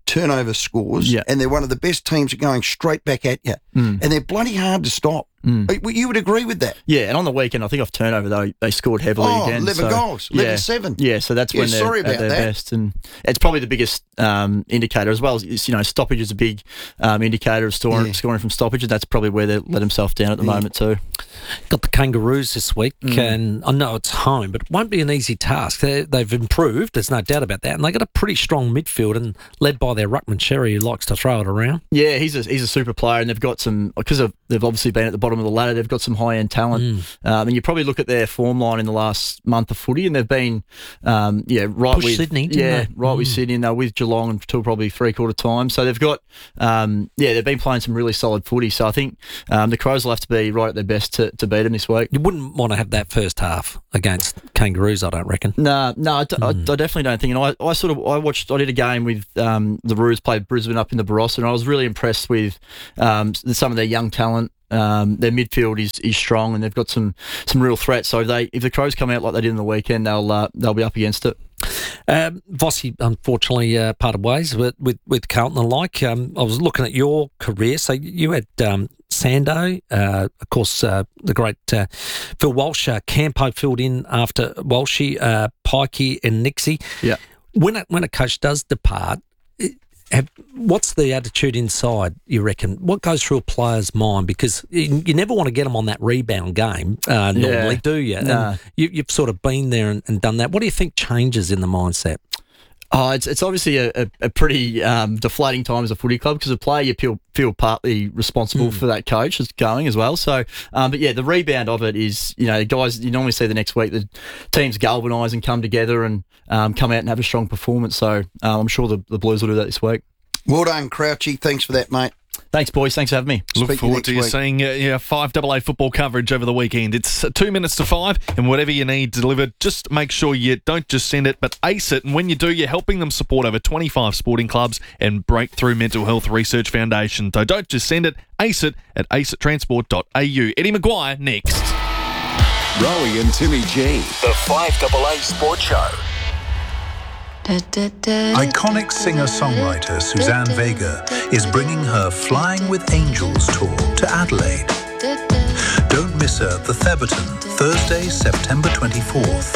Speaker 15: turnover scores,
Speaker 22: Yeah.
Speaker 15: and they're one of the best teams at going straight back at you,
Speaker 22: Mm.
Speaker 15: and they're bloody hard to stop.
Speaker 22: Mm.
Speaker 15: You would agree with that?
Speaker 22: Yeah, and on the weekend, I think off turnover, though, they scored heavily
Speaker 15: Oh,
Speaker 22: again.
Speaker 15: eleven
Speaker 22: so,
Speaker 15: goals,
Speaker 22: yeah,
Speaker 15: eleven seven.
Speaker 22: Yeah, so that's
Speaker 15: Yeah,
Speaker 22: when they're
Speaker 15: sorry
Speaker 22: at
Speaker 15: about
Speaker 22: their
Speaker 15: that.
Speaker 22: best. And it's probably the biggest um, indicator as well. It's, you know, stoppage is a big um, indicator of scoring,
Speaker 15: Yeah.
Speaker 22: scoring from stoppage, and that's probably where they let themselves down at the
Speaker 15: Yeah.
Speaker 22: moment too.
Speaker 13: Got the Kangaroos this week,
Speaker 22: Mm.
Speaker 13: and I know it's home, but it won't be an easy task. They, they've improved, there's no doubt about that, and they got a pretty strong midfield, and led by their ruckman Cherry, who likes to throw it around.
Speaker 22: Yeah, he's a he's a super player, and they've got some because of, they've obviously been at the bottom of the ladder. They've got some high end talent,
Speaker 13: Mm.
Speaker 22: um, and you probably look at their form line in the last month of footy, and they've been um, yeah right
Speaker 13: Pushed
Speaker 22: with
Speaker 13: Sydney, didn't
Speaker 22: yeah
Speaker 13: they?
Speaker 22: right with
Speaker 13: Mm.
Speaker 22: Sydney, and they're with Geelong until probably three quarter time. So they've got um, yeah they've been playing some really solid footy. So I think um, the Crows will have to be right at their best to, to beat them this week.
Speaker 13: You wouldn't want to have that first half against Kangaroos, I don't reckon.
Speaker 22: No, no, I, d- I-
Speaker 13: Mm.
Speaker 22: I definitely don't think. And I, I sort of, I watched, I did a game with um, the Roos played Brisbane up in the Barossa, and I was really impressed with um, s- some of their young talent. Um, their midfield is, is strong, and they've got some, some real threats. So if they, if the Crows come out like they did in the weekend, they'll uh, they'll be up against it.
Speaker 13: Um, Vossi, unfortunately, uh, parted ways with, with, with Carlton and like. Um, I was looking at your career. So you had um, Sando, uh, of course, uh, the great uh, Phil Walsh. Uh, Campo filled in after Walshy, uh, Pikey and Nixie.
Speaker 22: Yeah.
Speaker 13: When a, when a coach does depart, it- have, what's the attitude inside, you reckon? What goes through a player's mind? Because you, you never want to get them on that rebound game uh, normally,
Speaker 22: Yeah.
Speaker 13: do you?
Speaker 22: Nah.
Speaker 13: And you, you've sort of been there and, and done that. What do you think changes in the mindset?
Speaker 22: Oh, it's it's obviously a, a, a pretty um, deflating time as a footy club, because a player you feel feel partly responsible
Speaker 13: Mm.
Speaker 22: for that coach that's going as well. So, um, but yeah, the rebound of it is, you know, guys, you normally see the next week the teams galvanise and come together and um, come out and have a strong performance. So um, I'm sure the, the Blues will do that this week.
Speaker 15: Well done, Crouchy. Thanks for that, mate.
Speaker 22: Thanks, boys. Thanks for having me.
Speaker 11: Look
Speaker 15: Speak to you
Speaker 11: forward
Speaker 15: next
Speaker 11: to you
Speaker 15: week.
Speaker 11: seeing uh, yeah, five double A football coverage over the weekend. It's uh, two minutes to five, and whatever you need delivered, just make sure you don't just send it, but ace it. And when you do, you're helping them support over twenty-five sporting clubs and Breakthrough Mental Health Research Foundation. So don't just send it, ace it at ace it transport dot a u. Eddie Maguire next.
Speaker 4: Rowie and Timmy G. The five double A Sports Show.
Speaker 2: Iconic singer-songwriter Suzanne Vega is bringing her Flying with Angels tour to Adelaide. Don't miss her at the Theberton, Thursday, September twenty-fourth.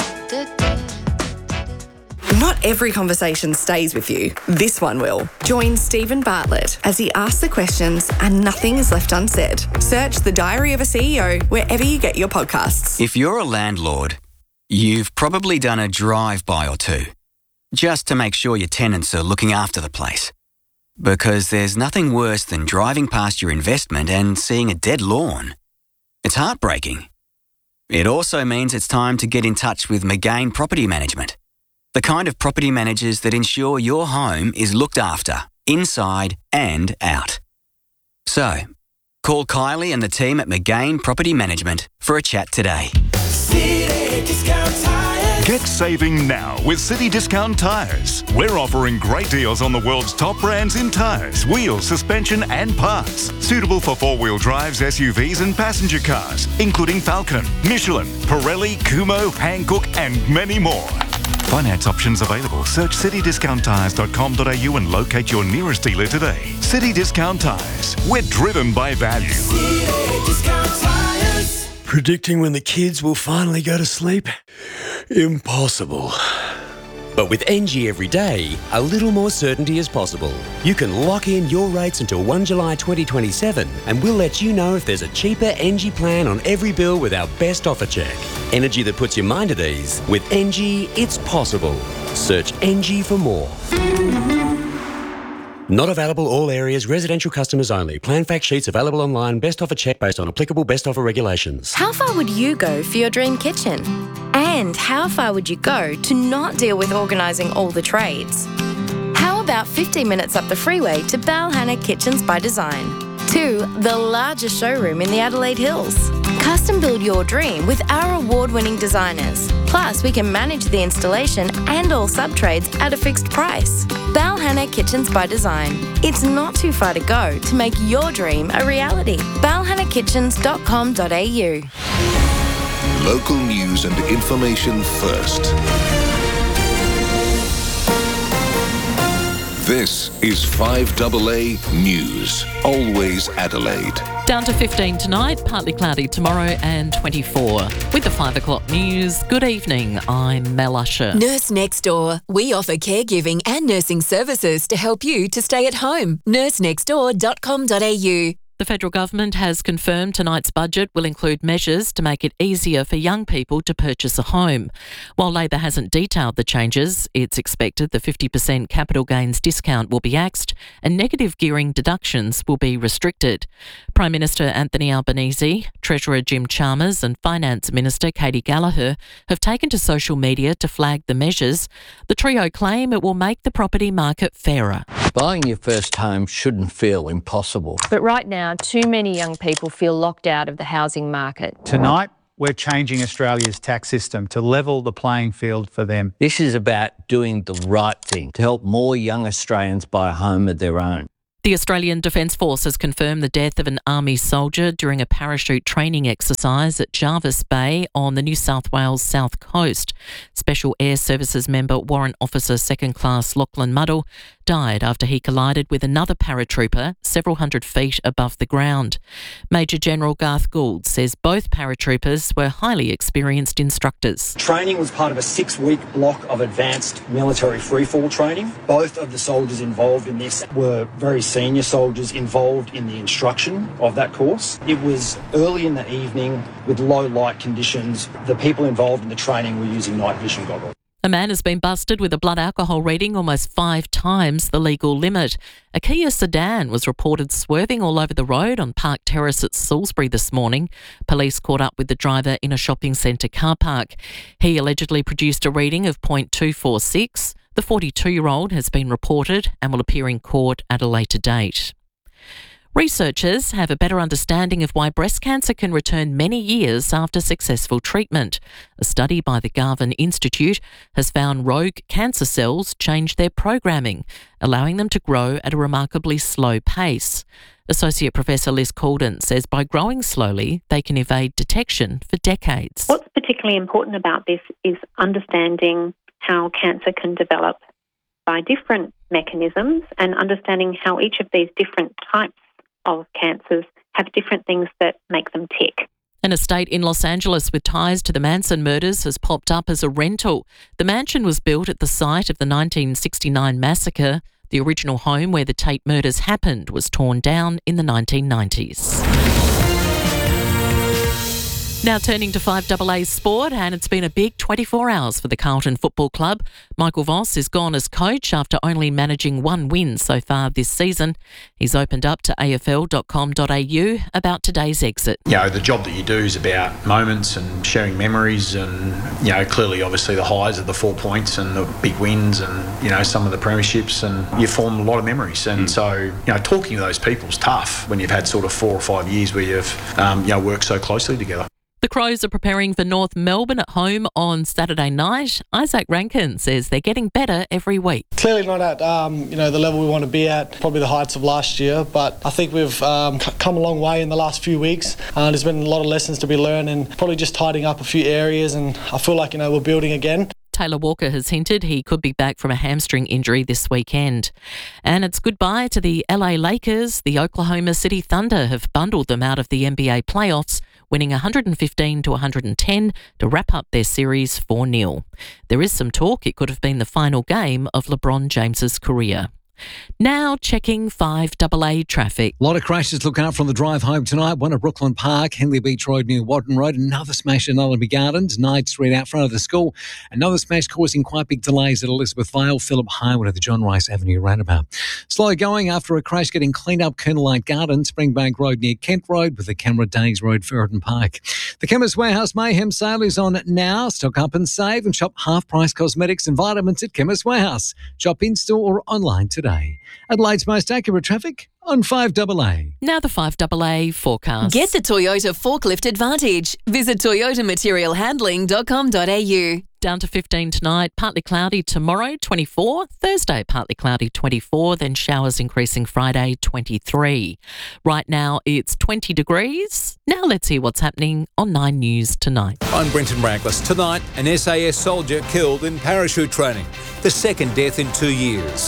Speaker 5: Not every conversation stays with you. This one will. Join Stephen Bartlett as he asks the questions and nothing is left unsaid. Search The Diary of a C E O wherever you get your podcasts.
Speaker 23: If you're a landlord, you've probably done a drive-by or two, just to make sure your tenants are looking after the place. Because there's nothing worse than driving past your investment and seeing a dead lawn. It's heartbreaking. It also means it's time to get in touch with McGain Property Management, the kind of property managers that ensure your home is looked after, inside and out. So, call Kylie and the team at McGain Property Management for a chat today.
Speaker 24: Get saving now with City Discount Tyres. We're offering great deals on the world's top brands in tyres, wheels, suspension and parts. Suitable for four-wheel drives, S U Vs and passenger cars, including Falcon, Michelin, Pirelli, Kumho, Hankook and many more. Finance options available. Search city discount tyres dot com dot a u and locate your nearest dealer today. City Discount Tyres. We're driven by value.
Speaker 25: Predicting when the kids will finally go to sleep? Impossible.
Speaker 8: But with N G every day, a little more certainty is possible. You can lock in your rates until first of July twenty twenty-seven, and we'll let you know if there's a cheaper N G plan on every bill with our best offer check. Energy that puts your mind at ease. With N G, it's possible. Search N G for more. Not available all areas, residential customers only. Plan fact sheets available online. Best offer check based on applicable best offer regulations.
Speaker 26: How far would you go for your dream kitchen? And how far would you go to not deal with organising all the trades? How about fifteen minutes up the freeway to Balhanna Kitchens by Design? To the largest showroom in the Adelaide Hills. Custom build your dream with our award-winning designers. Plus, we can manage the installation and all sub-trades at a fixed price. Balhanna Kitchens by Design. It's not too far to go to make your dream a reality. balhanna kitchens dot com dot a u.
Speaker 4: Local news and information first. This is five A A News. Always Adelaide.
Speaker 1: Down to fifteen tonight, partly cloudy tomorrow and twenty-four. With the five o'clock news, good evening, I'm Mel Usher.
Speaker 7: Nurse Next Door. We offer caregiving and nursing services to help you to stay at home. nurse next door dot com dot a u.
Speaker 1: The federal government has confirmed tonight's budget will include measures to make it easier for young people to purchase a home. While Labor hasn't detailed the changes, it's expected the fifty percent capital gains discount will be axed and negative gearing deductions will be restricted. Prime Minister Anthony Albanese, Treasurer Jim Chalmers and Finance Minister Katie Gallagher have taken to social media to flag the measures. The trio claim it will make the property market fairer.
Speaker 3: Buying your first home shouldn't feel impossible.
Speaker 6: But right now, too many young people feel locked out of the housing market.
Speaker 9: Tonight, we're changing Australia's tax system to level the playing field for them.
Speaker 3: This is about doing the right thing to help more young Australians buy a home of their own.
Speaker 1: The Australian Defence Force has confirmed the death of an Army soldier during a parachute training exercise at Jarvis Bay on the New South Wales south coast. Special Air Services member Warrant Officer Second Class Lachlan Muddle died after he collided with another paratrooper several hundred feet above the ground. Major General Garth Gould says both paratroopers were highly experienced instructors.
Speaker 10: Training was part of a six-week block of advanced military freefall training. Both of the soldiers involved in this were very senior soldiers involved in the instruction of that course. It was early in the evening with low light conditions. The people involved in the training were using night vision goggles.
Speaker 1: A man has been busted with a blood alcohol reading almost five times the legal limit. A Kia sedan was reported swerving all over the road on Park Terrace at Salisbury this morning. Police caught up with the driver in a shopping centre car park. He allegedly produced a reading of point two four six. The forty-two-year-old has been reported and will appear in court at a later date. Researchers have a better understanding of why breast cancer can return many years after successful treatment. A study by the Garvan Institute has found rogue cancer cells change their programming, allowing them to grow at a remarkably slow pace. Associate Professor Liz Calden says by growing slowly, they can evade detection for decades.
Speaker 14: What's particularly important about this is understanding how cancer can develop by different mechanisms and understanding how each of these different types of cancers have different things that make them tick.
Speaker 1: An estate in Los Angeles with ties to the Manson murders has popped up as a rental. The mansion was built at the site of the nineteen sixty-nine massacre. The original home where the Tate murders happened was torn down in the nineteen nineties. Now turning to five A A sport, and it's been a big twenty-four hours for the Carlton Football Club. Michael Voss is gone as coach after only managing one win so far this season. He's opened up to A F L dot com dot a u about today's exit.
Speaker 27: You know, the job that you do is about moments and sharing memories and, you know, clearly obviously the highs of the four points and the big wins and, you know, some of the premierships, and you form a lot of memories. And mm. so, you know, talking to those people is tough when you've had sort of four or five years where you've, um, you know, worked so closely together.
Speaker 1: The Crows are preparing for North Melbourne at home on Saturday night. Isaac Rankin says they're getting better every week.
Speaker 28: Clearly not at um, you know the level we want to be at, probably the heights of last year, but I think we've um, c- come a long way in the last few weeks. Uh, there's been a lot of lessons to be learned and probably just tidying up a few areas, and I feel like you know we're building again.
Speaker 1: Taylor Walker has hinted he could be back from a hamstring injury this weekend. And it's goodbye to the L A Lakers. The Oklahoma City Thunder have bundled them out of the N B A playoffs, winning one fifteen to one ten to wrap up their series four nil. There is some talk it could have been the final game of LeBron James's career. Now checking five A A traffic.
Speaker 29: A lot of crashes looking up from the drive home tonight. One at Brooklyn Park, Henley Beach Road near Wadden Road. Another smash at Nullaby Gardens, Knight Street out front of the school. Another smash causing quite big delays at Elizabeth Vale, Phillip Highwood at the John Rice Avenue roundabout. Slow going after a crash getting cleaned up Colonel Light Garden, Springbank Road near Kent Road with the camera Days Road, Ferreton Park. The Chemist Warehouse Mayhem sale is on now. Stock up and save and shop half-price cosmetics and vitamins at Chemist Warehouse. Shop in-store or online today. Adelaide's most accurate traffic on five A A.
Speaker 1: Now the five A A forecast.
Speaker 7: Get the Toyota Forklift Advantage. Visit toyota material handling dot com dot a u.
Speaker 1: Down to fifteen tonight, partly cloudy tomorrow, twenty-four. Thursday, partly cloudy, twenty-four. Then showers increasing Friday, twenty-three. Right now, it's twenty degrees. Now let's see what's happening on Nine News tonight.
Speaker 30: I'm Brenton Ranklis. Tonight, an S A S soldier killed in parachute training. The second death in two years.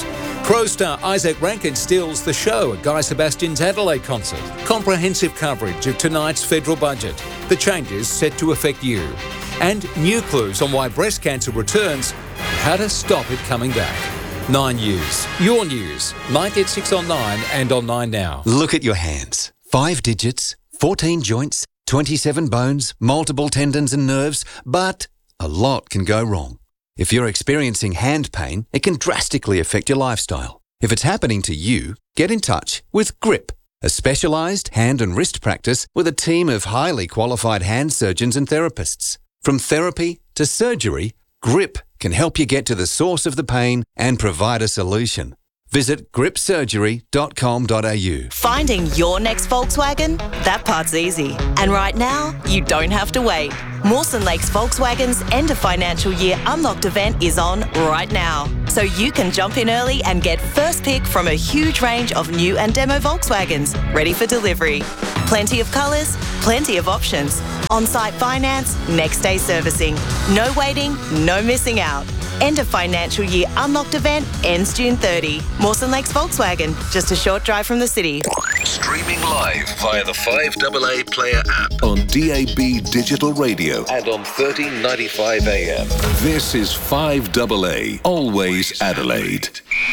Speaker 12: Crow star Isaac Rankin steals the show at Guy Sebastian's Adelaide concert. Comprehensive coverage of tonight's federal budget. The changes set to affect you. And new clues on why breast cancer returns and how to stop it coming back. Nine News. Your news. ninety at six on Nine and on Nine now.
Speaker 13: Look at your hands. Five digits, fourteen joints, twenty-seven bones, multiple tendons and nerves, but a lot can go wrong. If you're experiencing hand pain, it can drastically affect your lifestyle. If it's happening to you, get in touch with Grip, a specialised hand and wrist practice with a team of highly qualified hand surgeons and therapists. From therapy to surgery, Grip can help you get to the source of the pain and provide a solution. Visit grip surgery dot com dot a u.
Speaker 16: Finding your next Volkswagen? That part's easy. And right now, you don't have to wait. Mawson Lakes Volkswagen's end of financial year Unlocked event is on right now. So you can jump in early and get first pick from a huge range of new and demo Volkswagens ready for delivery. Plenty of colours, plenty of options. On-site finance, next day servicing. No waiting, no missing out. End of financial year Unlocked event ends June thirtieth. Mawson Lakes Volkswagen, just a short drive from the city.
Speaker 4: Streaming live via the five A A Player app on D A B Digital Radio and on thirteen ninety-five A M. This is five A A, always Adelaide.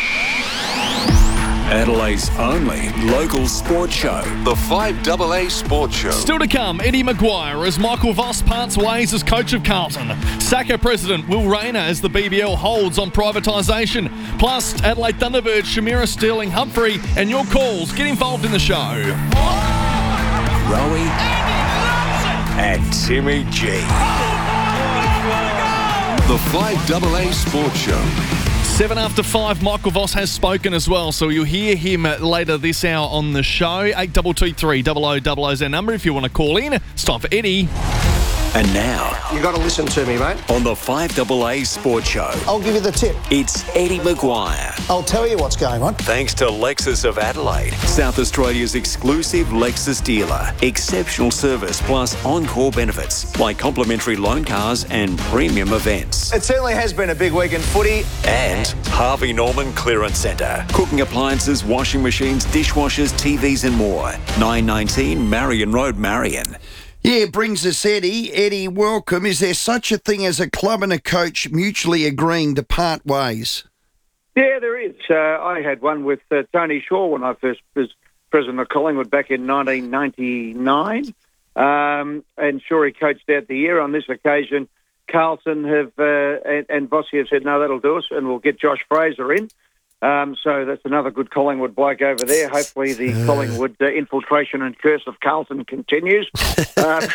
Speaker 4: Adelaide's only local sports show, the five A A Sports Show.
Speaker 11: Still to come, Eddie Maguire as Michael Voss parts ways as coach of Carlton. S A C A president Will Rayner as the B B L holds on privatisation. Plus, Adelaide Thunderbirds Shamira Sterling Humphrey and your calls. Get involved in the show.
Speaker 4: Rowie and Timmy G. The five A A Sports Show.
Speaker 11: Seven after five, Michael Voss has spoken as well, so you'll hear him later this hour on the show. eight two two three, double oh double oh is our number if you want to call in. It's time for Eddie.
Speaker 17: And now,
Speaker 18: you got to listen to me, mate.
Speaker 17: On the five A A Sports Show,
Speaker 18: I'll give you the tip.
Speaker 17: It's Eddie Maguire.
Speaker 18: I'll tell you what's going on.
Speaker 17: Thanks to Lexus of Adelaide, South Australia's exclusive Lexus dealer. Exceptional service plus encore benefits like complimentary loan cars and premium events.
Speaker 18: It certainly has been a big week in footy.
Speaker 17: And Harvey Norman Clearance Centre. Cooking appliances, washing machines, dishwashers, T Vs and more. nine nineteen Marion Road, Marion.
Speaker 15: Yeah, brings us Eddie. Eddie, welcome. Is there such a thing as a club and a coach mutually agreeing to part ways?
Speaker 19: Yeah, there is. Uh, I had one with uh, Tony Shaw when I first was president of Collingwood back in nineteen ninety-nine. Um, and sure, he coached out the year. On this occasion, Carlton have uh, and, and Vossi have said, no, that'll do us, and we'll get Josh Fraser in. Um, so that's another good Collingwood bloke over there. Hopefully the uh. Collingwood uh, infiltration and curse of Carlton continues. Uh,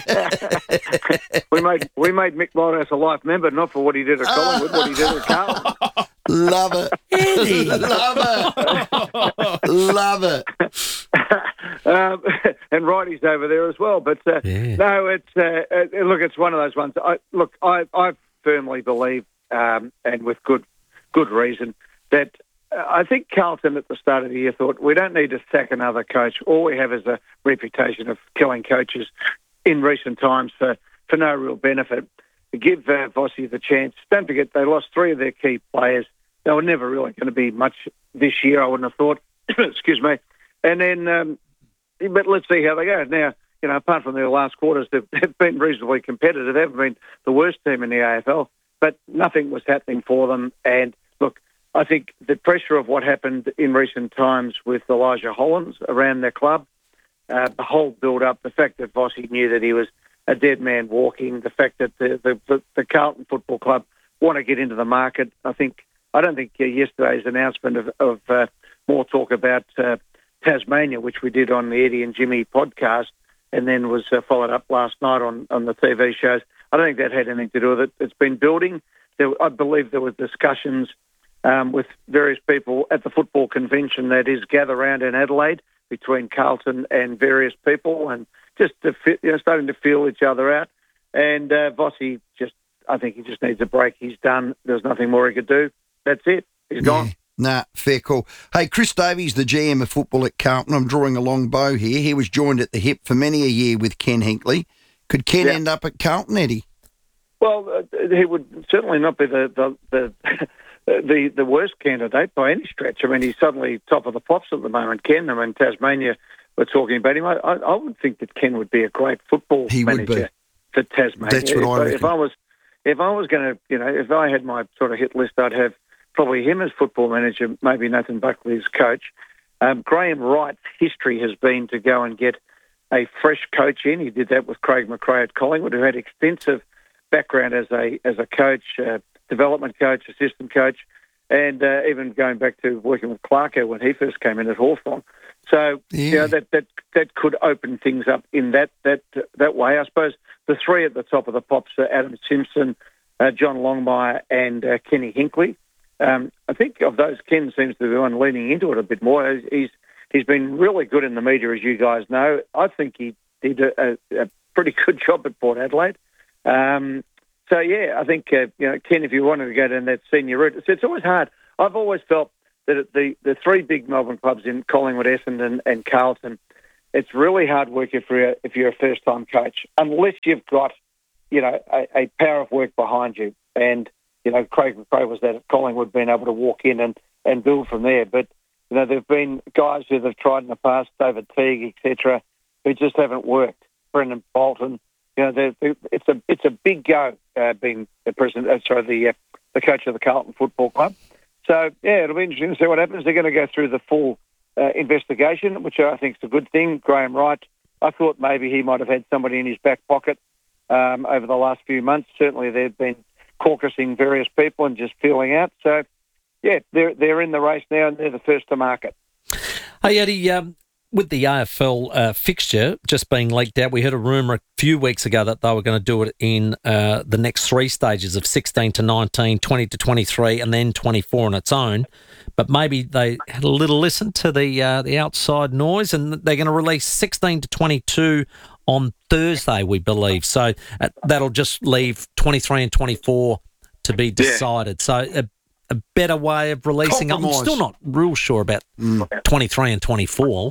Speaker 19: we made we made Mick Morehouse a life member, not for what he did at Collingwood, what he did at Carlton.
Speaker 15: Love it. Eddie, love it. Love it.
Speaker 19: um, and Righty's over there as well. But uh, yeah. no, it's uh, uh, look, it's one of those ones. I, look, I, I firmly believe, um, and with good good reason, that uh, I think Carlton at the start of the year thought we don't need to sack another coach. All we have is a reputation of killing coaches in recent times for, for no real benefit. Give uh, Vossi the chance. Don't forget they lost three of their key players. They were never really going to be much this year, I wouldn't have thought. Excuse me. And then, um, but let's see how they go. Now, you know, apart from their last quarters, they've, they've been reasonably competitive. They haven't been the worst team in the A F L, but nothing was happening for them. And look, I think the pressure of what happened in recent times with Elijah Hollands around their club, uh, the whole build-up, the fact that Vossi knew that he was a dead man walking, the fact that the, the, the, the Carlton Football Club want to get into the market. I think I don't think uh, yesterday's announcement of, of uh, more talk about uh, Tasmania, which we did on the Eddie and Jimmy podcast, and then was uh, followed up last night on, on the T V shows. I don't think that had anything to do with it. It's been building. There, I believe there were discussions um, with various people at the football convention that is gather around in Adelaide between Carlton and various people, and just to fit, you know, starting to feel each other out. And uh, Vossi just, I think he just needs a break. He's done. There's nothing more he could do. That's it. He's gone.
Speaker 15: Yeah. Nah, fair call. Hey, Chris Davies, the G M of football at Carlton. I'm drawing a long bow here. He was joined at the hip for many a year with Ken Hinkley. Could Ken yeah. end up at Carlton, Eddie?
Speaker 19: Well, uh, he would certainly not be the the, the the, the worst candidate by any stretch. I mean, he's suddenly top of the pops at the moment, Ken. I mean, Tasmania, we're talking about him. I, I, I would think that Ken would be a great football
Speaker 15: he
Speaker 19: manager
Speaker 15: would be.
Speaker 19: for Tasmania.
Speaker 15: That's what
Speaker 19: if,
Speaker 15: I reckon.
Speaker 19: If I was, if I was going to, you know, if I had my sort of hit list, I'd have probably him as football manager, maybe Nathan Buckley as coach. Um, Graham Wright's history has been to go and get a fresh coach in. He did that with Craig McRae at Collingwood, who had extensive background as a as a coach, uh, development coach, assistant coach, and uh, even going back to working with Clarko when he first came in at Hawthorn. So
Speaker 15: Yeah.
Speaker 19: you know that, that that could open things up in that that that way. I suppose the three at the top of the pops are Adam Simpson, uh, John Longmire, and uh, Kenny Hinkley. Um, I think of those, Ken seems to be the one leaning into it a bit more. He's he's been really good in the media, as you guys know. I think he did a, a pretty good job at Port Adelaide. Um, so yeah, I think uh, you know, Ken, if you wanted to go down that senior route, it's, it's always hard. I've always felt that the the three big Melbourne clubs in Collingwood, Essendon, and Carlton, it's really hard work if you're if you're a first time coach, unless you've got you know a, a power of work behind you. And you know, Craig McRae was that at Collingwood, being able to walk in and, and build from there. But you know, there've been guys who they've tried in the past, David Teague, et cetera, who just haven't worked. Brendan Bolton, you know, they're, they're, it's a it's a big go uh, being the president, uh, sorry, the uh, the coach of the Carlton Football Club. So yeah, it'll be interesting to see what happens. They're going to go through the full uh, investigation, which I think is a good thing. Graham Wright, I thought maybe he might have had somebody in his back pocket um, over the last few months. Certainly, they've been caucusing various people and just feeling out. So, yeah, they're they're in the race now, and they're the first to market.
Speaker 2: Hey, Eddie, um, with the A F L uh, fixture just being leaked out, we heard a rumour a few weeks ago that they were going to do it in uh, the next three stages of sixteen to nineteen, twenty to twenty-three, and then twenty-four on its own. But maybe they had a little listen to the uh, the outside noise, and they're going to release sixteen to twenty-two on Thursday, we believe. So uh, that'll just leave twenty-three and twenty-four to be decided. Yeah. So a, a better way of releasing them. I'm still not real sure about mm. twenty-three and twenty-four.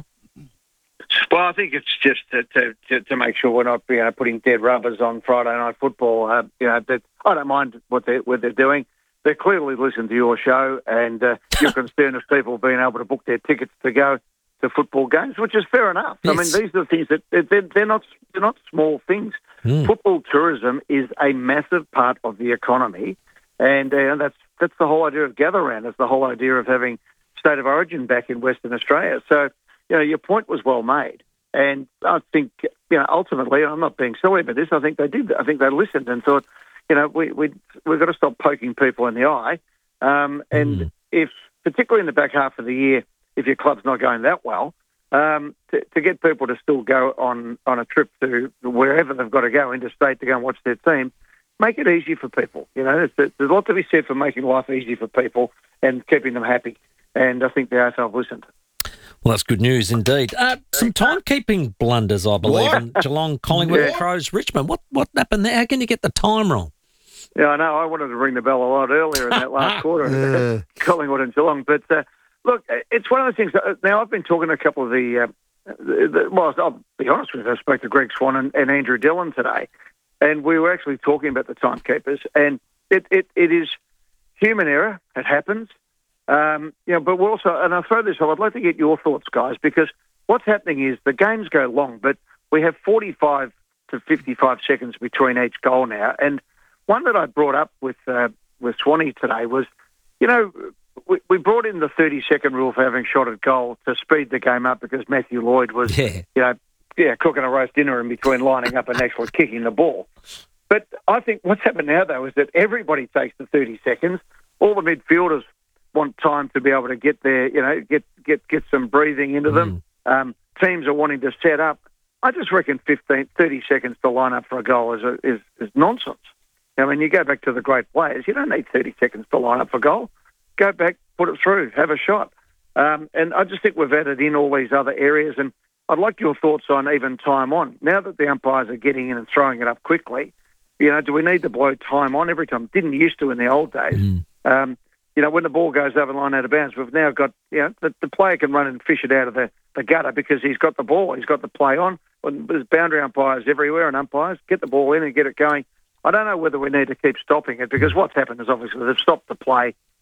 Speaker 19: Well, I think it's just to, to, to, to make sure we're not you know, putting dead rubbers on Friday night football. Uh, you know, that I don't mind what they're, what they're doing. They clearly listen to your show, and uh, you're concerned of people being able to book their tickets to go to football games, which is fair enough. Yes. I mean, these are the things that they're, they're not they're not small things. Mm. Football tourism is a massive part of the economy, and uh, that's that's the whole idea of Gather Round. It's the whole idea of having State of Origin back in Western Australia. So, you know, your point was well made, and I think you know ultimately, and I'm not being silly about this, I think they did. I think they listened and thought, you know, we we we've got to stop poking people in the eye, um, and mm. if particularly in the back half of the year, if your club's not going that well, um, to, to get people to still go on, on a trip to wherever they've got to go, interstate, to go and watch their team, make it easy for people. You know, there's, there's a lot to be said for making life easy for people and keeping them happy. And I think the A F L listened.
Speaker 2: Well, that's good news indeed. Uh, some timekeeping blunders, I believe, in Geelong, Collingwood, yeah. Crows, Richmond. What what happened there? How can you get the time wrong?
Speaker 19: Yeah, I know. I wanted to ring the bell a lot earlier in that last quarter, yeah. Collingwood and Geelong, but. Uh, Look, it's one of those things. Now, I've been talking to a couple of the, uh, the, the well, I'll be honest with you, I spoke to Greg Swan and, and Andrew Dillon today, and we were actually talking about the timekeepers, and it, it, it is human error. It happens. Um, you know, but we're also, and I'll throw this up, I'd like to get your thoughts, guys, because what's happening is the games go long, but we have forty-five to fifty-five seconds between each goal now. And one that I brought up with, uh, with Swanee today was, you know, We, we brought in the thirty-second rule for having shot at goal to speed the game up because Matthew Lloyd was, yeah. you know, yeah, cooking a roast dinner in between lining up and actually kicking the ball. But I think what's happened now, though, is that everybody takes the thirty seconds. All the midfielders want time to be able to get their, you know, get get, get some breathing into mm. them. Um, teams are wanting to set up. I just reckon fifteen, thirty seconds to line up for a goal is, a, is, is nonsense. I mean, you go back to the great players, you don't need thirty seconds to line up for a goal. Go back, put it through, have a shot. Um, and I just think we've added in all these other areas, and I'd like your thoughts on even time on. Now that the umpires are getting in and throwing it up quickly, you know, do we need to blow time on every time? Didn't used to in the old days. Mm. Um, you know, when the ball goes over the line out of bounds, we've now got, you know, the, the player can run and fish it out of the, the gutter because he's got the ball, he's got the play on. There's boundary umpires everywhere and umpires, get the ball in and get it going. I don't know whether we need to keep stopping it because what's happened is obviously they've stopped the play.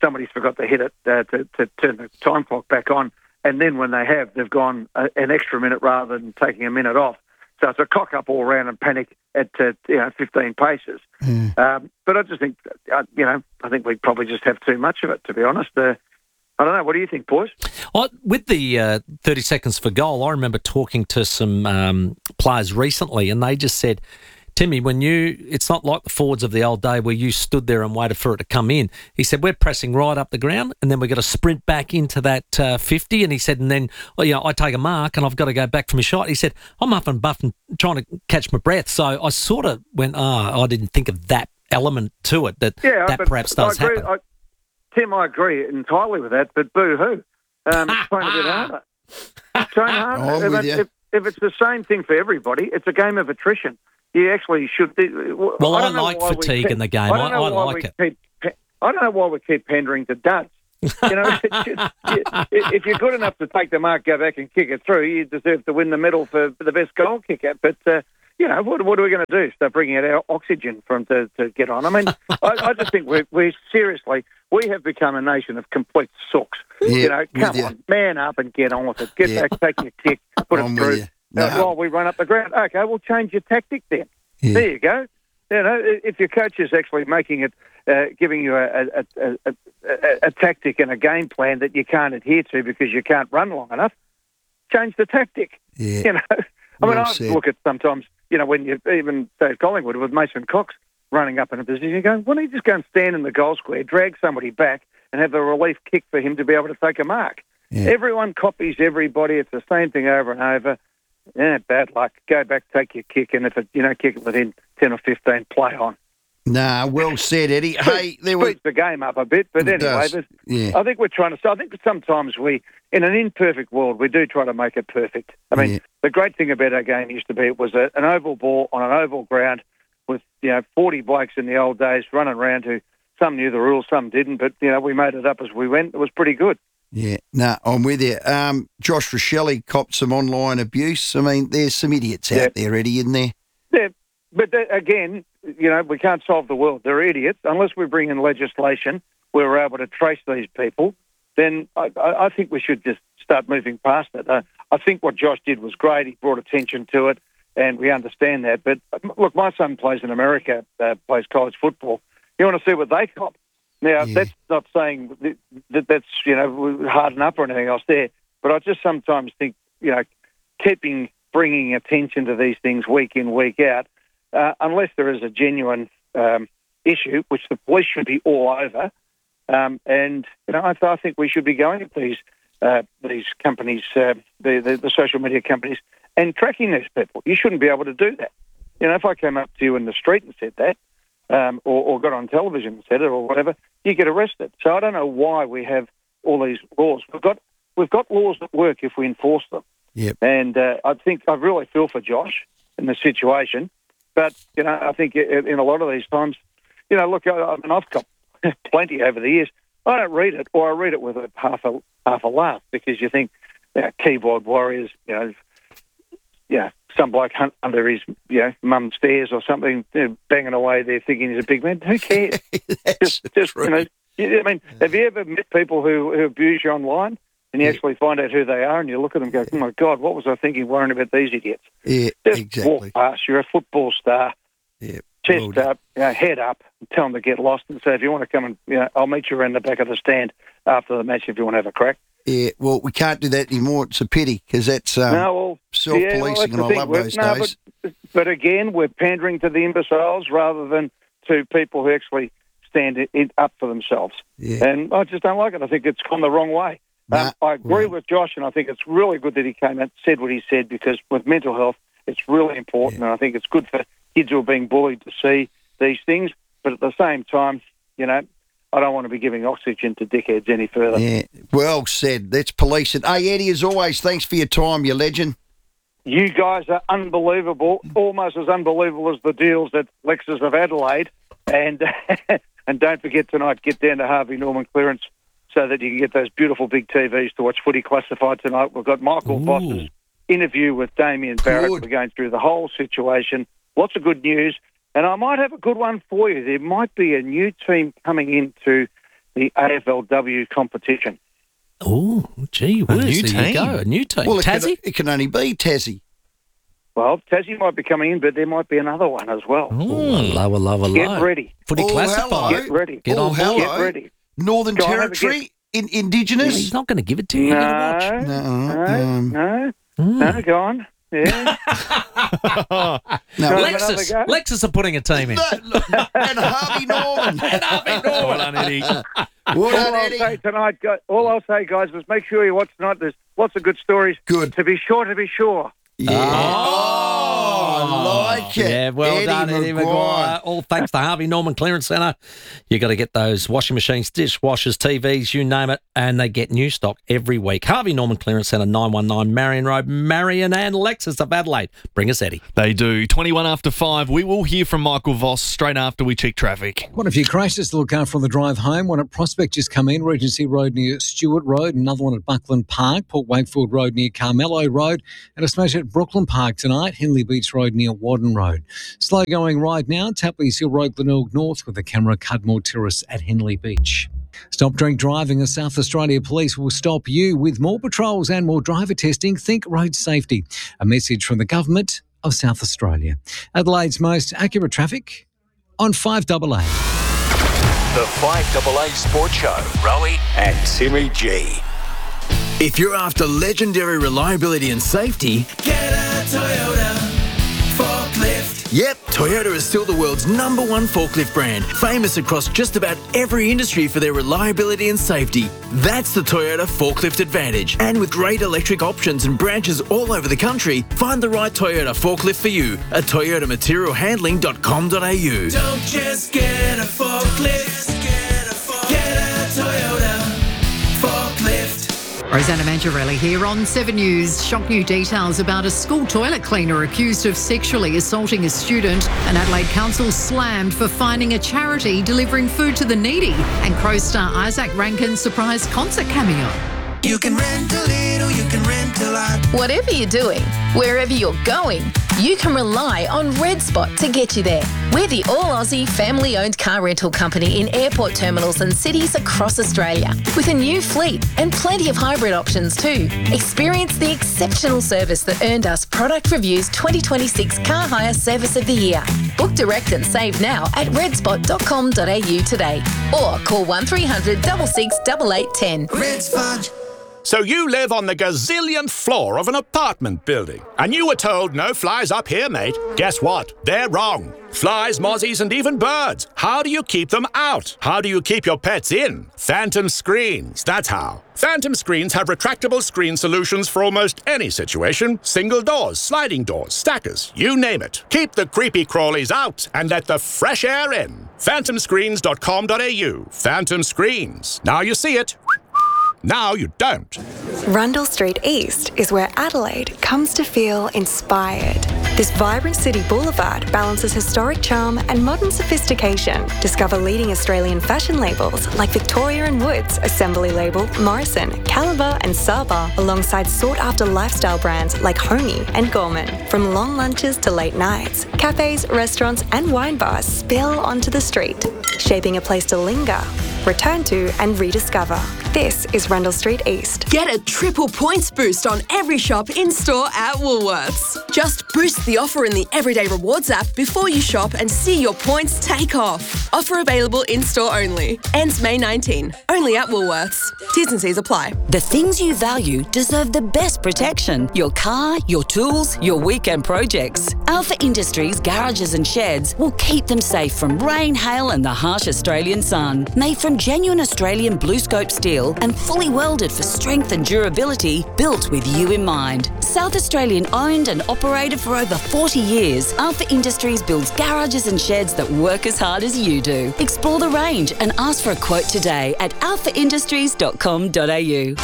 Speaker 19: somebody's forgot to hit it uh, to, to turn the time clock back on. And then when they have, they've gone a, an extra minute rather than taking a minute off. So it's a cock up all around and panic at uh, you know fifteen paces.
Speaker 15: Mm.
Speaker 19: Um, but I just think, uh, you know, I think we probably just have too much of it, to be honest. Uh, I don't know. What do you think, boys?
Speaker 2: Well, with the uh, thirty seconds for goal, I remember talking to some um, players recently, and they just said, Timmy, when you, it's not like the forwards of the old day where you stood there and waited for it to come in. He said, we're pressing right up the ground and then we've got to sprint back into that uh, fifty. And he said, and then, well, you know, I take a mark and I've got to go back from a shot. He said, I'm up and buff and trying to catch my breath. So I sort of went, ah, oh, I didn't think of that element to it, that
Speaker 19: yeah,
Speaker 2: that perhaps does
Speaker 19: I agree,
Speaker 2: happen.
Speaker 19: I, Tim, I agree entirely with that, but boo-hoo. Um, train a bit harder. Train harder.
Speaker 15: I'm
Speaker 19: if,
Speaker 15: with
Speaker 19: it-
Speaker 15: you.
Speaker 19: if, if it's the same thing for everybody, it's a game of attrition. You actually should.
Speaker 2: Well, I,
Speaker 19: don't know
Speaker 2: like
Speaker 19: why we
Speaker 2: fatigue
Speaker 19: keep-
Speaker 2: in the game.
Speaker 19: I, don't
Speaker 2: I,
Speaker 19: know
Speaker 2: I
Speaker 19: why
Speaker 2: like
Speaker 19: we
Speaker 2: it.
Speaker 19: Keep, I don't know why we keep pandering to duds. You know, if you're good enough to take the mark, go back and kick it through, you deserve to win the medal for, for the best goal kicker. But uh, you know, what, what are we going to do? Start bringing out our oxygen for them to, to get on? I mean, I, I just think we're, we're seriously, we have become a nation of complete sooks.
Speaker 15: Yeah,
Speaker 19: you know,
Speaker 15: with
Speaker 19: come
Speaker 15: you.
Speaker 19: on, man up and get on with it. Get
Speaker 15: Yeah.
Speaker 19: back, take your kick, put
Speaker 15: I'm
Speaker 19: it
Speaker 15: with
Speaker 19: through.
Speaker 15: you.
Speaker 19: Uh,
Speaker 15: No.
Speaker 19: while we run up the ground, okay, we'll change your tactic then.
Speaker 15: Yeah.
Speaker 19: There you go. You know, if your coach is actually making it, uh, giving you a, a, a, a, a, a tactic and a game plan that you can't adhere to because you can't run long enough, change the tactic.
Speaker 15: Yeah.
Speaker 19: You know, I mean,
Speaker 15: Well
Speaker 19: I
Speaker 15: said.
Speaker 19: look at sometimes, you know, when you even say at Collingwood with Mason Cox running up in a position, you go, why don't you just go and stand in the goal square, drag somebody back, and have the relief kick for him to be able to take a mark?
Speaker 15: Yeah.
Speaker 19: Everyone copies everybody. It's the same thing over and over. Yeah, bad luck. Go back, take your kick, and if it, you know, kick it within ten or fifteen, play on.
Speaker 15: Nah, well said, Eddie. Hey, there was.
Speaker 19: Speeds the game up a bit, but
Speaker 15: It
Speaker 19: anyway,
Speaker 15: does.
Speaker 19: there's-
Speaker 15: Yeah.
Speaker 19: I think we're trying to. I think sometimes we, in an imperfect world, we do try to make it perfect. I mean,
Speaker 15: Yeah.
Speaker 19: the great thing about our game used to be it was a, an oval ball on an oval ground with you know forty blokes in the old days running around who some knew the rules, some didn't, but you know we made it up as we went. It was pretty good.
Speaker 15: Yeah, no, I'm with you. Um, Josh Rochelle copped some online abuse. I mean, there's some idiots
Speaker 19: Yeah.
Speaker 15: out there, Eddie, isn't there?
Speaker 19: Yeah, but that, again, you know, we can't solve the world. They're idiots. Unless we bring in legislation where we're able to trace these people, then I, I I think we should just start moving past it. Uh, I think what Josh did was great. He brought attention to it, and we understand that. But look, my son plays in America, uh, plays college football. You want to see what they cop? Now,
Speaker 15: Yeah.
Speaker 19: that's not saying that, that that's, you know, harden up or anything else there, but I just sometimes think, you know, keeping, bringing attention to these things week in, week out, uh, unless there is a genuine um, issue, which the police should be all over, um, and, you know, I, I think we should be going at these uh, these companies, uh, the, the, the social media companies, and tracking these people. You shouldn't be able to do that. You know, if I came up to you in the street and said that, Um, or, or got on television and said it, or whatever, you get arrested. So I don't know why we have all these laws. We've got we've got laws that work if we enforce them.
Speaker 15: Yep.
Speaker 19: And uh, I think I really feel for Josh in the situation. But you know, I think in in a lot of these times, you know, look, I, I mean, I've got plenty over the years. I don't read it, or I read it with a half a half a laugh because you think, you know, keyboard warriors, you know. Yeah, some bloke hunt under his, you know, mum's stairs or something, you know, banging away there thinking he's a big man. Who cares? just, just you know, you- I mean, have you ever met people who, who abuse you online and you actually find out who they are and you look at them and go, oh, my God, what was I thinking worrying about these idiots?
Speaker 15: Yeah,
Speaker 19: Just
Speaker 15: exactly.
Speaker 19: walk past. You're a football star.
Speaker 15: Yeah,
Speaker 19: Chest up, you know, head up, and tell them to get lost and say, if you want to come and, you know, I'll meet you around the back of the stand after the match if you want to have a crack.
Speaker 15: Yeah, well, we can't do that anymore. It's a pity because that's um,
Speaker 19: no, well,
Speaker 15: self-policing,
Speaker 19: yeah, well, that's
Speaker 15: and
Speaker 19: the
Speaker 15: I
Speaker 19: thing.
Speaker 15: love
Speaker 19: We're-
Speaker 15: those
Speaker 19: no,
Speaker 15: days.
Speaker 19: But, but again, we're pandering to the imbeciles rather than to people who actually stand it, it up for themselves.
Speaker 15: Yeah.
Speaker 19: And I just don't like it. I think it's gone the wrong way. Um, I agree with Josh, and I think it's really good that he came out and said what he said because with mental health, it's really important, and I think it's good for kids who are being bullied to see these things. But at the same time, you know, I don't want to be giving oxygen to dickheads any further.
Speaker 15: Yeah, well said. Let's police it. Hey, Eddie, as always, thanks for your time, you legend.
Speaker 19: You guys are unbelievable, almost as unbelievable as the deals at Lexus of Adelaide. And and don't forget tonight, get down to Harvey Norman Clearance so that you can get those beautiful big T Vs to watch Footy Classified tonight. We've got Michael
Speaker 2: Ooh.
Speaker 19: Voss's interview with Damien Barrett.
Speaker 15: Good.
Speaker 19: We're going through the whole situation. Lots of good news. And I might have a good one for you. There might be a new team coming into the A F L W competition.
Speaker 2: Oh, gee whiz.
Speaker 11: new
Speaker 2: there you
Speaker 11: team.
Speaker 2: go, a new team.
Speaker 15: Well, it can,
Speaker 2: Tassie?
Speaker 15: it can only be Tassie.
Speaker 19: Well, Tassie might be coming in, but there might be another one as well.
Speaker 2: Oh, hello, hello, hello.
Speaker 19: Get ready.
Speaker 2: Footy
Speaker 15: Oh,
Speaker 2: classified.
Speaker 15: hello.
Speaker 19: Get ready.
Speaker 2: Get
Speaker 15: Oh,
Speaker 2: on board.
Speaker 15: hello.
Speaker 19: Get ready.
Speaker 15: Northern
Speaker 19: Go on, have a
Speaker 15: Territory, in, Indigenous.
Speaker 2: He's not going to give it to you. You're
Speaker 19: No,
Speaker 2: going to watch.
Speaker 15: No,
Speaker 19: no,
Speaker 15: um,
Speaker 19: no,
Speaker 2: Mm.
Speaker 19: no, go on. Yeah.
Speaker 15: no.
Speaker 19: No,
Speaker 2: Lexus.
Speaker 19: another go?
Speaker 2: Lexus are putting a team in.
Speaker 15: and Harvey Norman.
Speaker 2: And Harvey Norman.
Speaker 11: Well done, Eddie.
Speaker 15: Well
Speaker 19: all
Speaker 15: done,
Speaker 19: I'll
Speaker 15: Eddie.
Speaker 19: say tonight, gu- all I'll say, guys, is make sure you watch tonight. There's lots of good stories.
Speaker 15: Good.
Speaker 19: To be sure, to be sure.
Speaker 15: Yeah. Oh, I like it.
Speaker 2: Yeah, well
Speaker 15: Eddie
Speaker 2: done, Eddie
Speaker 15: Maguire.
Speaker 2: Maguire. All thanks to Harvey Norman Clearance Centre. You got to get those washing machines, dishwashers, T Vs, you name it, and they get new stock every week. Harvey Norman Clearance Centre, nine one nine Marion Road, Marion and Lexus of Adelaide. Bring us Eddie.
Speaker 11: They do. twenty-one after five. We will hear from Michael Voss straight after we check traffic.
Speaker 29: Quite a few crashes to look after on the drive home. One at Prospect just come in, Regency Road near Stewart Road. Another one at Buckland Park, Port Wakefield Road near Carmelo Road. And a smash at Brooklyn Park tonight, Henley Beach Road near Wadden Road. Slow going right now, Tapley's Hill Road, Glenelg North with the camera Cudmore Terrace at Henley Beach. Stop drink driving as South Australia Police will stop you with more patrols and more driver testing. Think road safety. A message from the Government of South Australia. Adelaide's most accurate traffic on five A A.
Speaker 17: The five A A Sports Show. Rowie and Timmy G.
Speaker 5: If you're after legendary reliability and safety,
Speaker 8: Get a Toyota forklift.
Speaker 5: yep, Toyota is still the world's number one forklift brand, famous across just about every industry for their reliability and safety. That's the Toyota Forklift Advantage. And with great electric options and branches all over the country, find the right Toyota forklift for you at toyota material handling dot com dot a u.
Speaker 8: Don't just get a forklift. Get a, forklift. Get a Toyota forklift.
Speaker 20: Rosanna Mangiarelli here on Seven News. Shock new details about a school toilet cleaner accused of sexually assaulting a student. An Adelaide council slammed for finding a charity delivering food to the needy. And Crow star Isaac Rankin's surprise concert cameo.
Speaker 8: You can rent a little, you can rent a lot.
Speaker 21: Whatever you're doing, wherever you're going, you can rely on Red Spot to get you there. We're the all-Aussie family-owned car rental company in airport terminals and cities across Australia, with a new fleet and plenty of hybrid options too. Experience the exceptional service that earned us Product Review's twenty twenty-six Car Hire Service of the Year. Book direct and save now at red spot dot com dot a u today, or call one three hundred six six eight eight one zero.
Speaker 8: Red Spot.
Speaker 22: So you live on the gazillionth floor of an apartment building, and you were told no flies up here, mate. Guess what? They're wrong. Flies, mozzies, and even birds. How do you keep them out? How do you keep your pets in? Phantom Screens, that's how. Phantom Screens have retractable screen solutions for almost any situation. Single doors, sliding doors, stackers, you name it. Keep the creepy crawlies out and let the fresh air in. phantom screens dot com dot a u. Phantom Screens. Now you see it. Now you don't.
Speaker 23: Rundle Street East is where Adelaide comes to feel inspired. This vibrant city boulevard balances historic charm and modern sophistication. Discover leading Australian fashion labels like Victoria and Woods, Assembly Label, Morrison, Caliber and Saba, alongside sought-after lifestyle brands like Homey and Gorman. From long lunches to late nights, cafes, restaurants and wine bars spill onto the street, shaping a place to linger, return to and rediscover. This is Rundle Street East.
Speaker 24: Get a triple points boost on every shop in-store at Woolworths. Just boost the offer in the Everyday Rewards app before you shop and see your points take off. Offer available in-store only. Ends May nineteenth. Only at Woolworths. T's and C's apply.
Speaker 25: The things you value deserve the best protection. Your car, your tools, your weekend projects. Alpha Industries garages and sheds will keep them safe from rain, hail and the harsh Australian sun. Made from genuine Australian blue scope steel and fully welded for strength and durability, built with you in mind. South Australian owned and operated for over forty years, Alpha Industries builds garages and sheds that work as hard as you do. Explore the range and ask for a quote today at alpha industries dot com dot a u.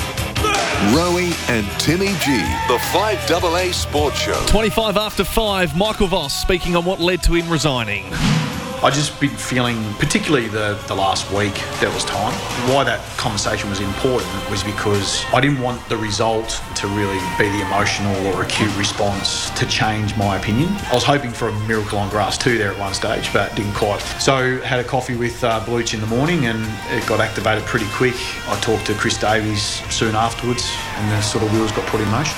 Speaker 4: Rowie and Timmy G, the five A A Sports Show.
Speaker 11: twenty-five after five, Michael Voss speaking on what led to him resigning.
Speaker 3: I just been feeling, particularly the, the last week, there was time. Why that conversation was important was because I didn't want the result to really be the emotional or acute response to change my opinion. I was hoping for a miracle on grass too there at one stage, but didn't quite. So had a coffee with uh, Bluch in the morning and it got activated pretty quick. I talked to Chris Davies soon afterwards and the sort of wheels got put in motion.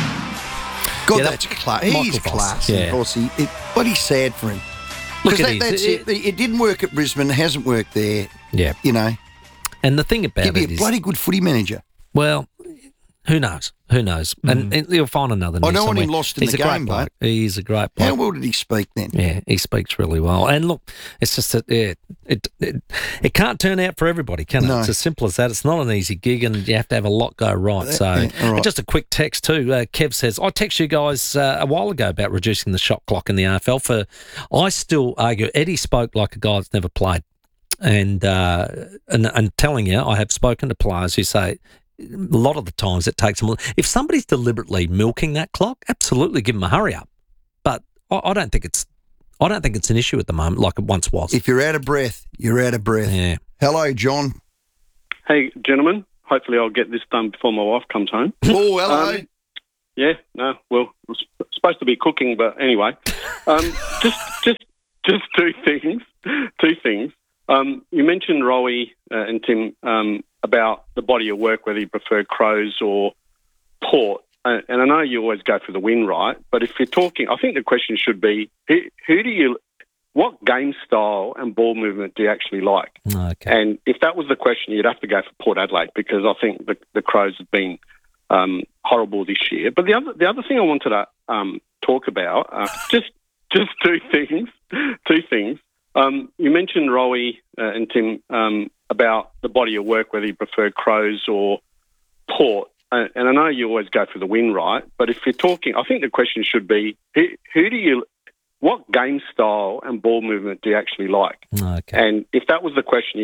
Speaker 15: God,
Speaker 2: Yeah, that-
Speaker 15: that's class.
Speaker 2: Michael
Speaker 15: He's
Speaker 2: Voss,
Speaker 15: class.
Speaker 2: yeah.
Speaker 15: Bossy. It, bloody sad for him.
Speaker 2: Look
Speaker 15: 'Cause
Speaker 2: at
Speaker 15: that,
Speaker 2: his-
Speaker 15: that's it.
Speaker 2: it-
Speaker 15: It didn't work at Brisbane. It hasn't worked there.
Speaker 2: Yeah.
Speaker 15: You know.
Speaker 2: And the thing about
Speaker 15: He'd be
Speaker 2: it
Speaker 15: a
Speaker 2: is,
Speaker 15: bloody good footy manager.
Speaker 2: well, who knows? Who knows? And, and he'll find another.
Speaker 15: I
Speaker 2: knee
Speaker 15: don't want him
Speaker 2: somewhere.
Speaker 15: lost in
Speaker 2: He's
Speaker 15: the
Speaker 2: a great
Speaker 15: game,
Speaker 2: bloke.
Speaker 15: mate.
Speaker 2: He's a great bloke.
Speaker 15: How well did he speak then?
Speaker 2: Yeah, he speaks really well. And look, it's just that yeah, it, it it can't turn out for everybody, can it?
Speaker 15: No.
Speaker 2: It's as simple as that. It's not an easy gig, and you have to have a lot go right. So,
Speaker 15: yeah, all right.
Speaker 2: and just a quick text too. Uh, Kev says, I texted you guys uh, a while ago about reducing the shot clock in the A F L. For I still argue Eddie spoke like a guy that's never played, and uh, and and telling you, I have spoken to players who say, a lot of the times it takes them. If somebody's deliberately milking that clock, absolutely give them a hurry up. But I, I don't think it's, I don't think it's an issue at the moment like it once was.
Speaker 15: If you're out of breath, you're out of breath.
Speaker 2: Yeah.
Speaker 15: Hello, John.
Speaker 6: Hey, gentlemen. Hopefully I'll get this done before my wife comes home.
Speaker 15: Oh, hello.
Speaker 6: Um, yeah, no, well, I was supposed to be cooking, but anyway. Um, just, just, just two things. Two things. Um, you mentioned Rowie uh, and Tim um, about the body of work, whether you prefer Crows or Port. Uh, and I know you always go for the win, right? But if you're talking, I think the question should be, who, who do you, what game style and ball movement do you actually like?
Speaker 2: Okay.
Speaker 6: And if that was the question, you'd have to go for Port Adelaide because I think the, the Crows have been um, horrible this year. But the other, the other thing I wanted to um, talk about, uh, just, just two things, two things. Um, you mentioned Rowie uh, and Tim um, about the body of work, whether you prefer Crows or Port. Uh, and I know you always go for the win, right? But if you're talking, I think the question should be, who, who do you, what game style and ball movement do you actually like?
Speaker 2: Okay.
Speaker 6: And if that was the question,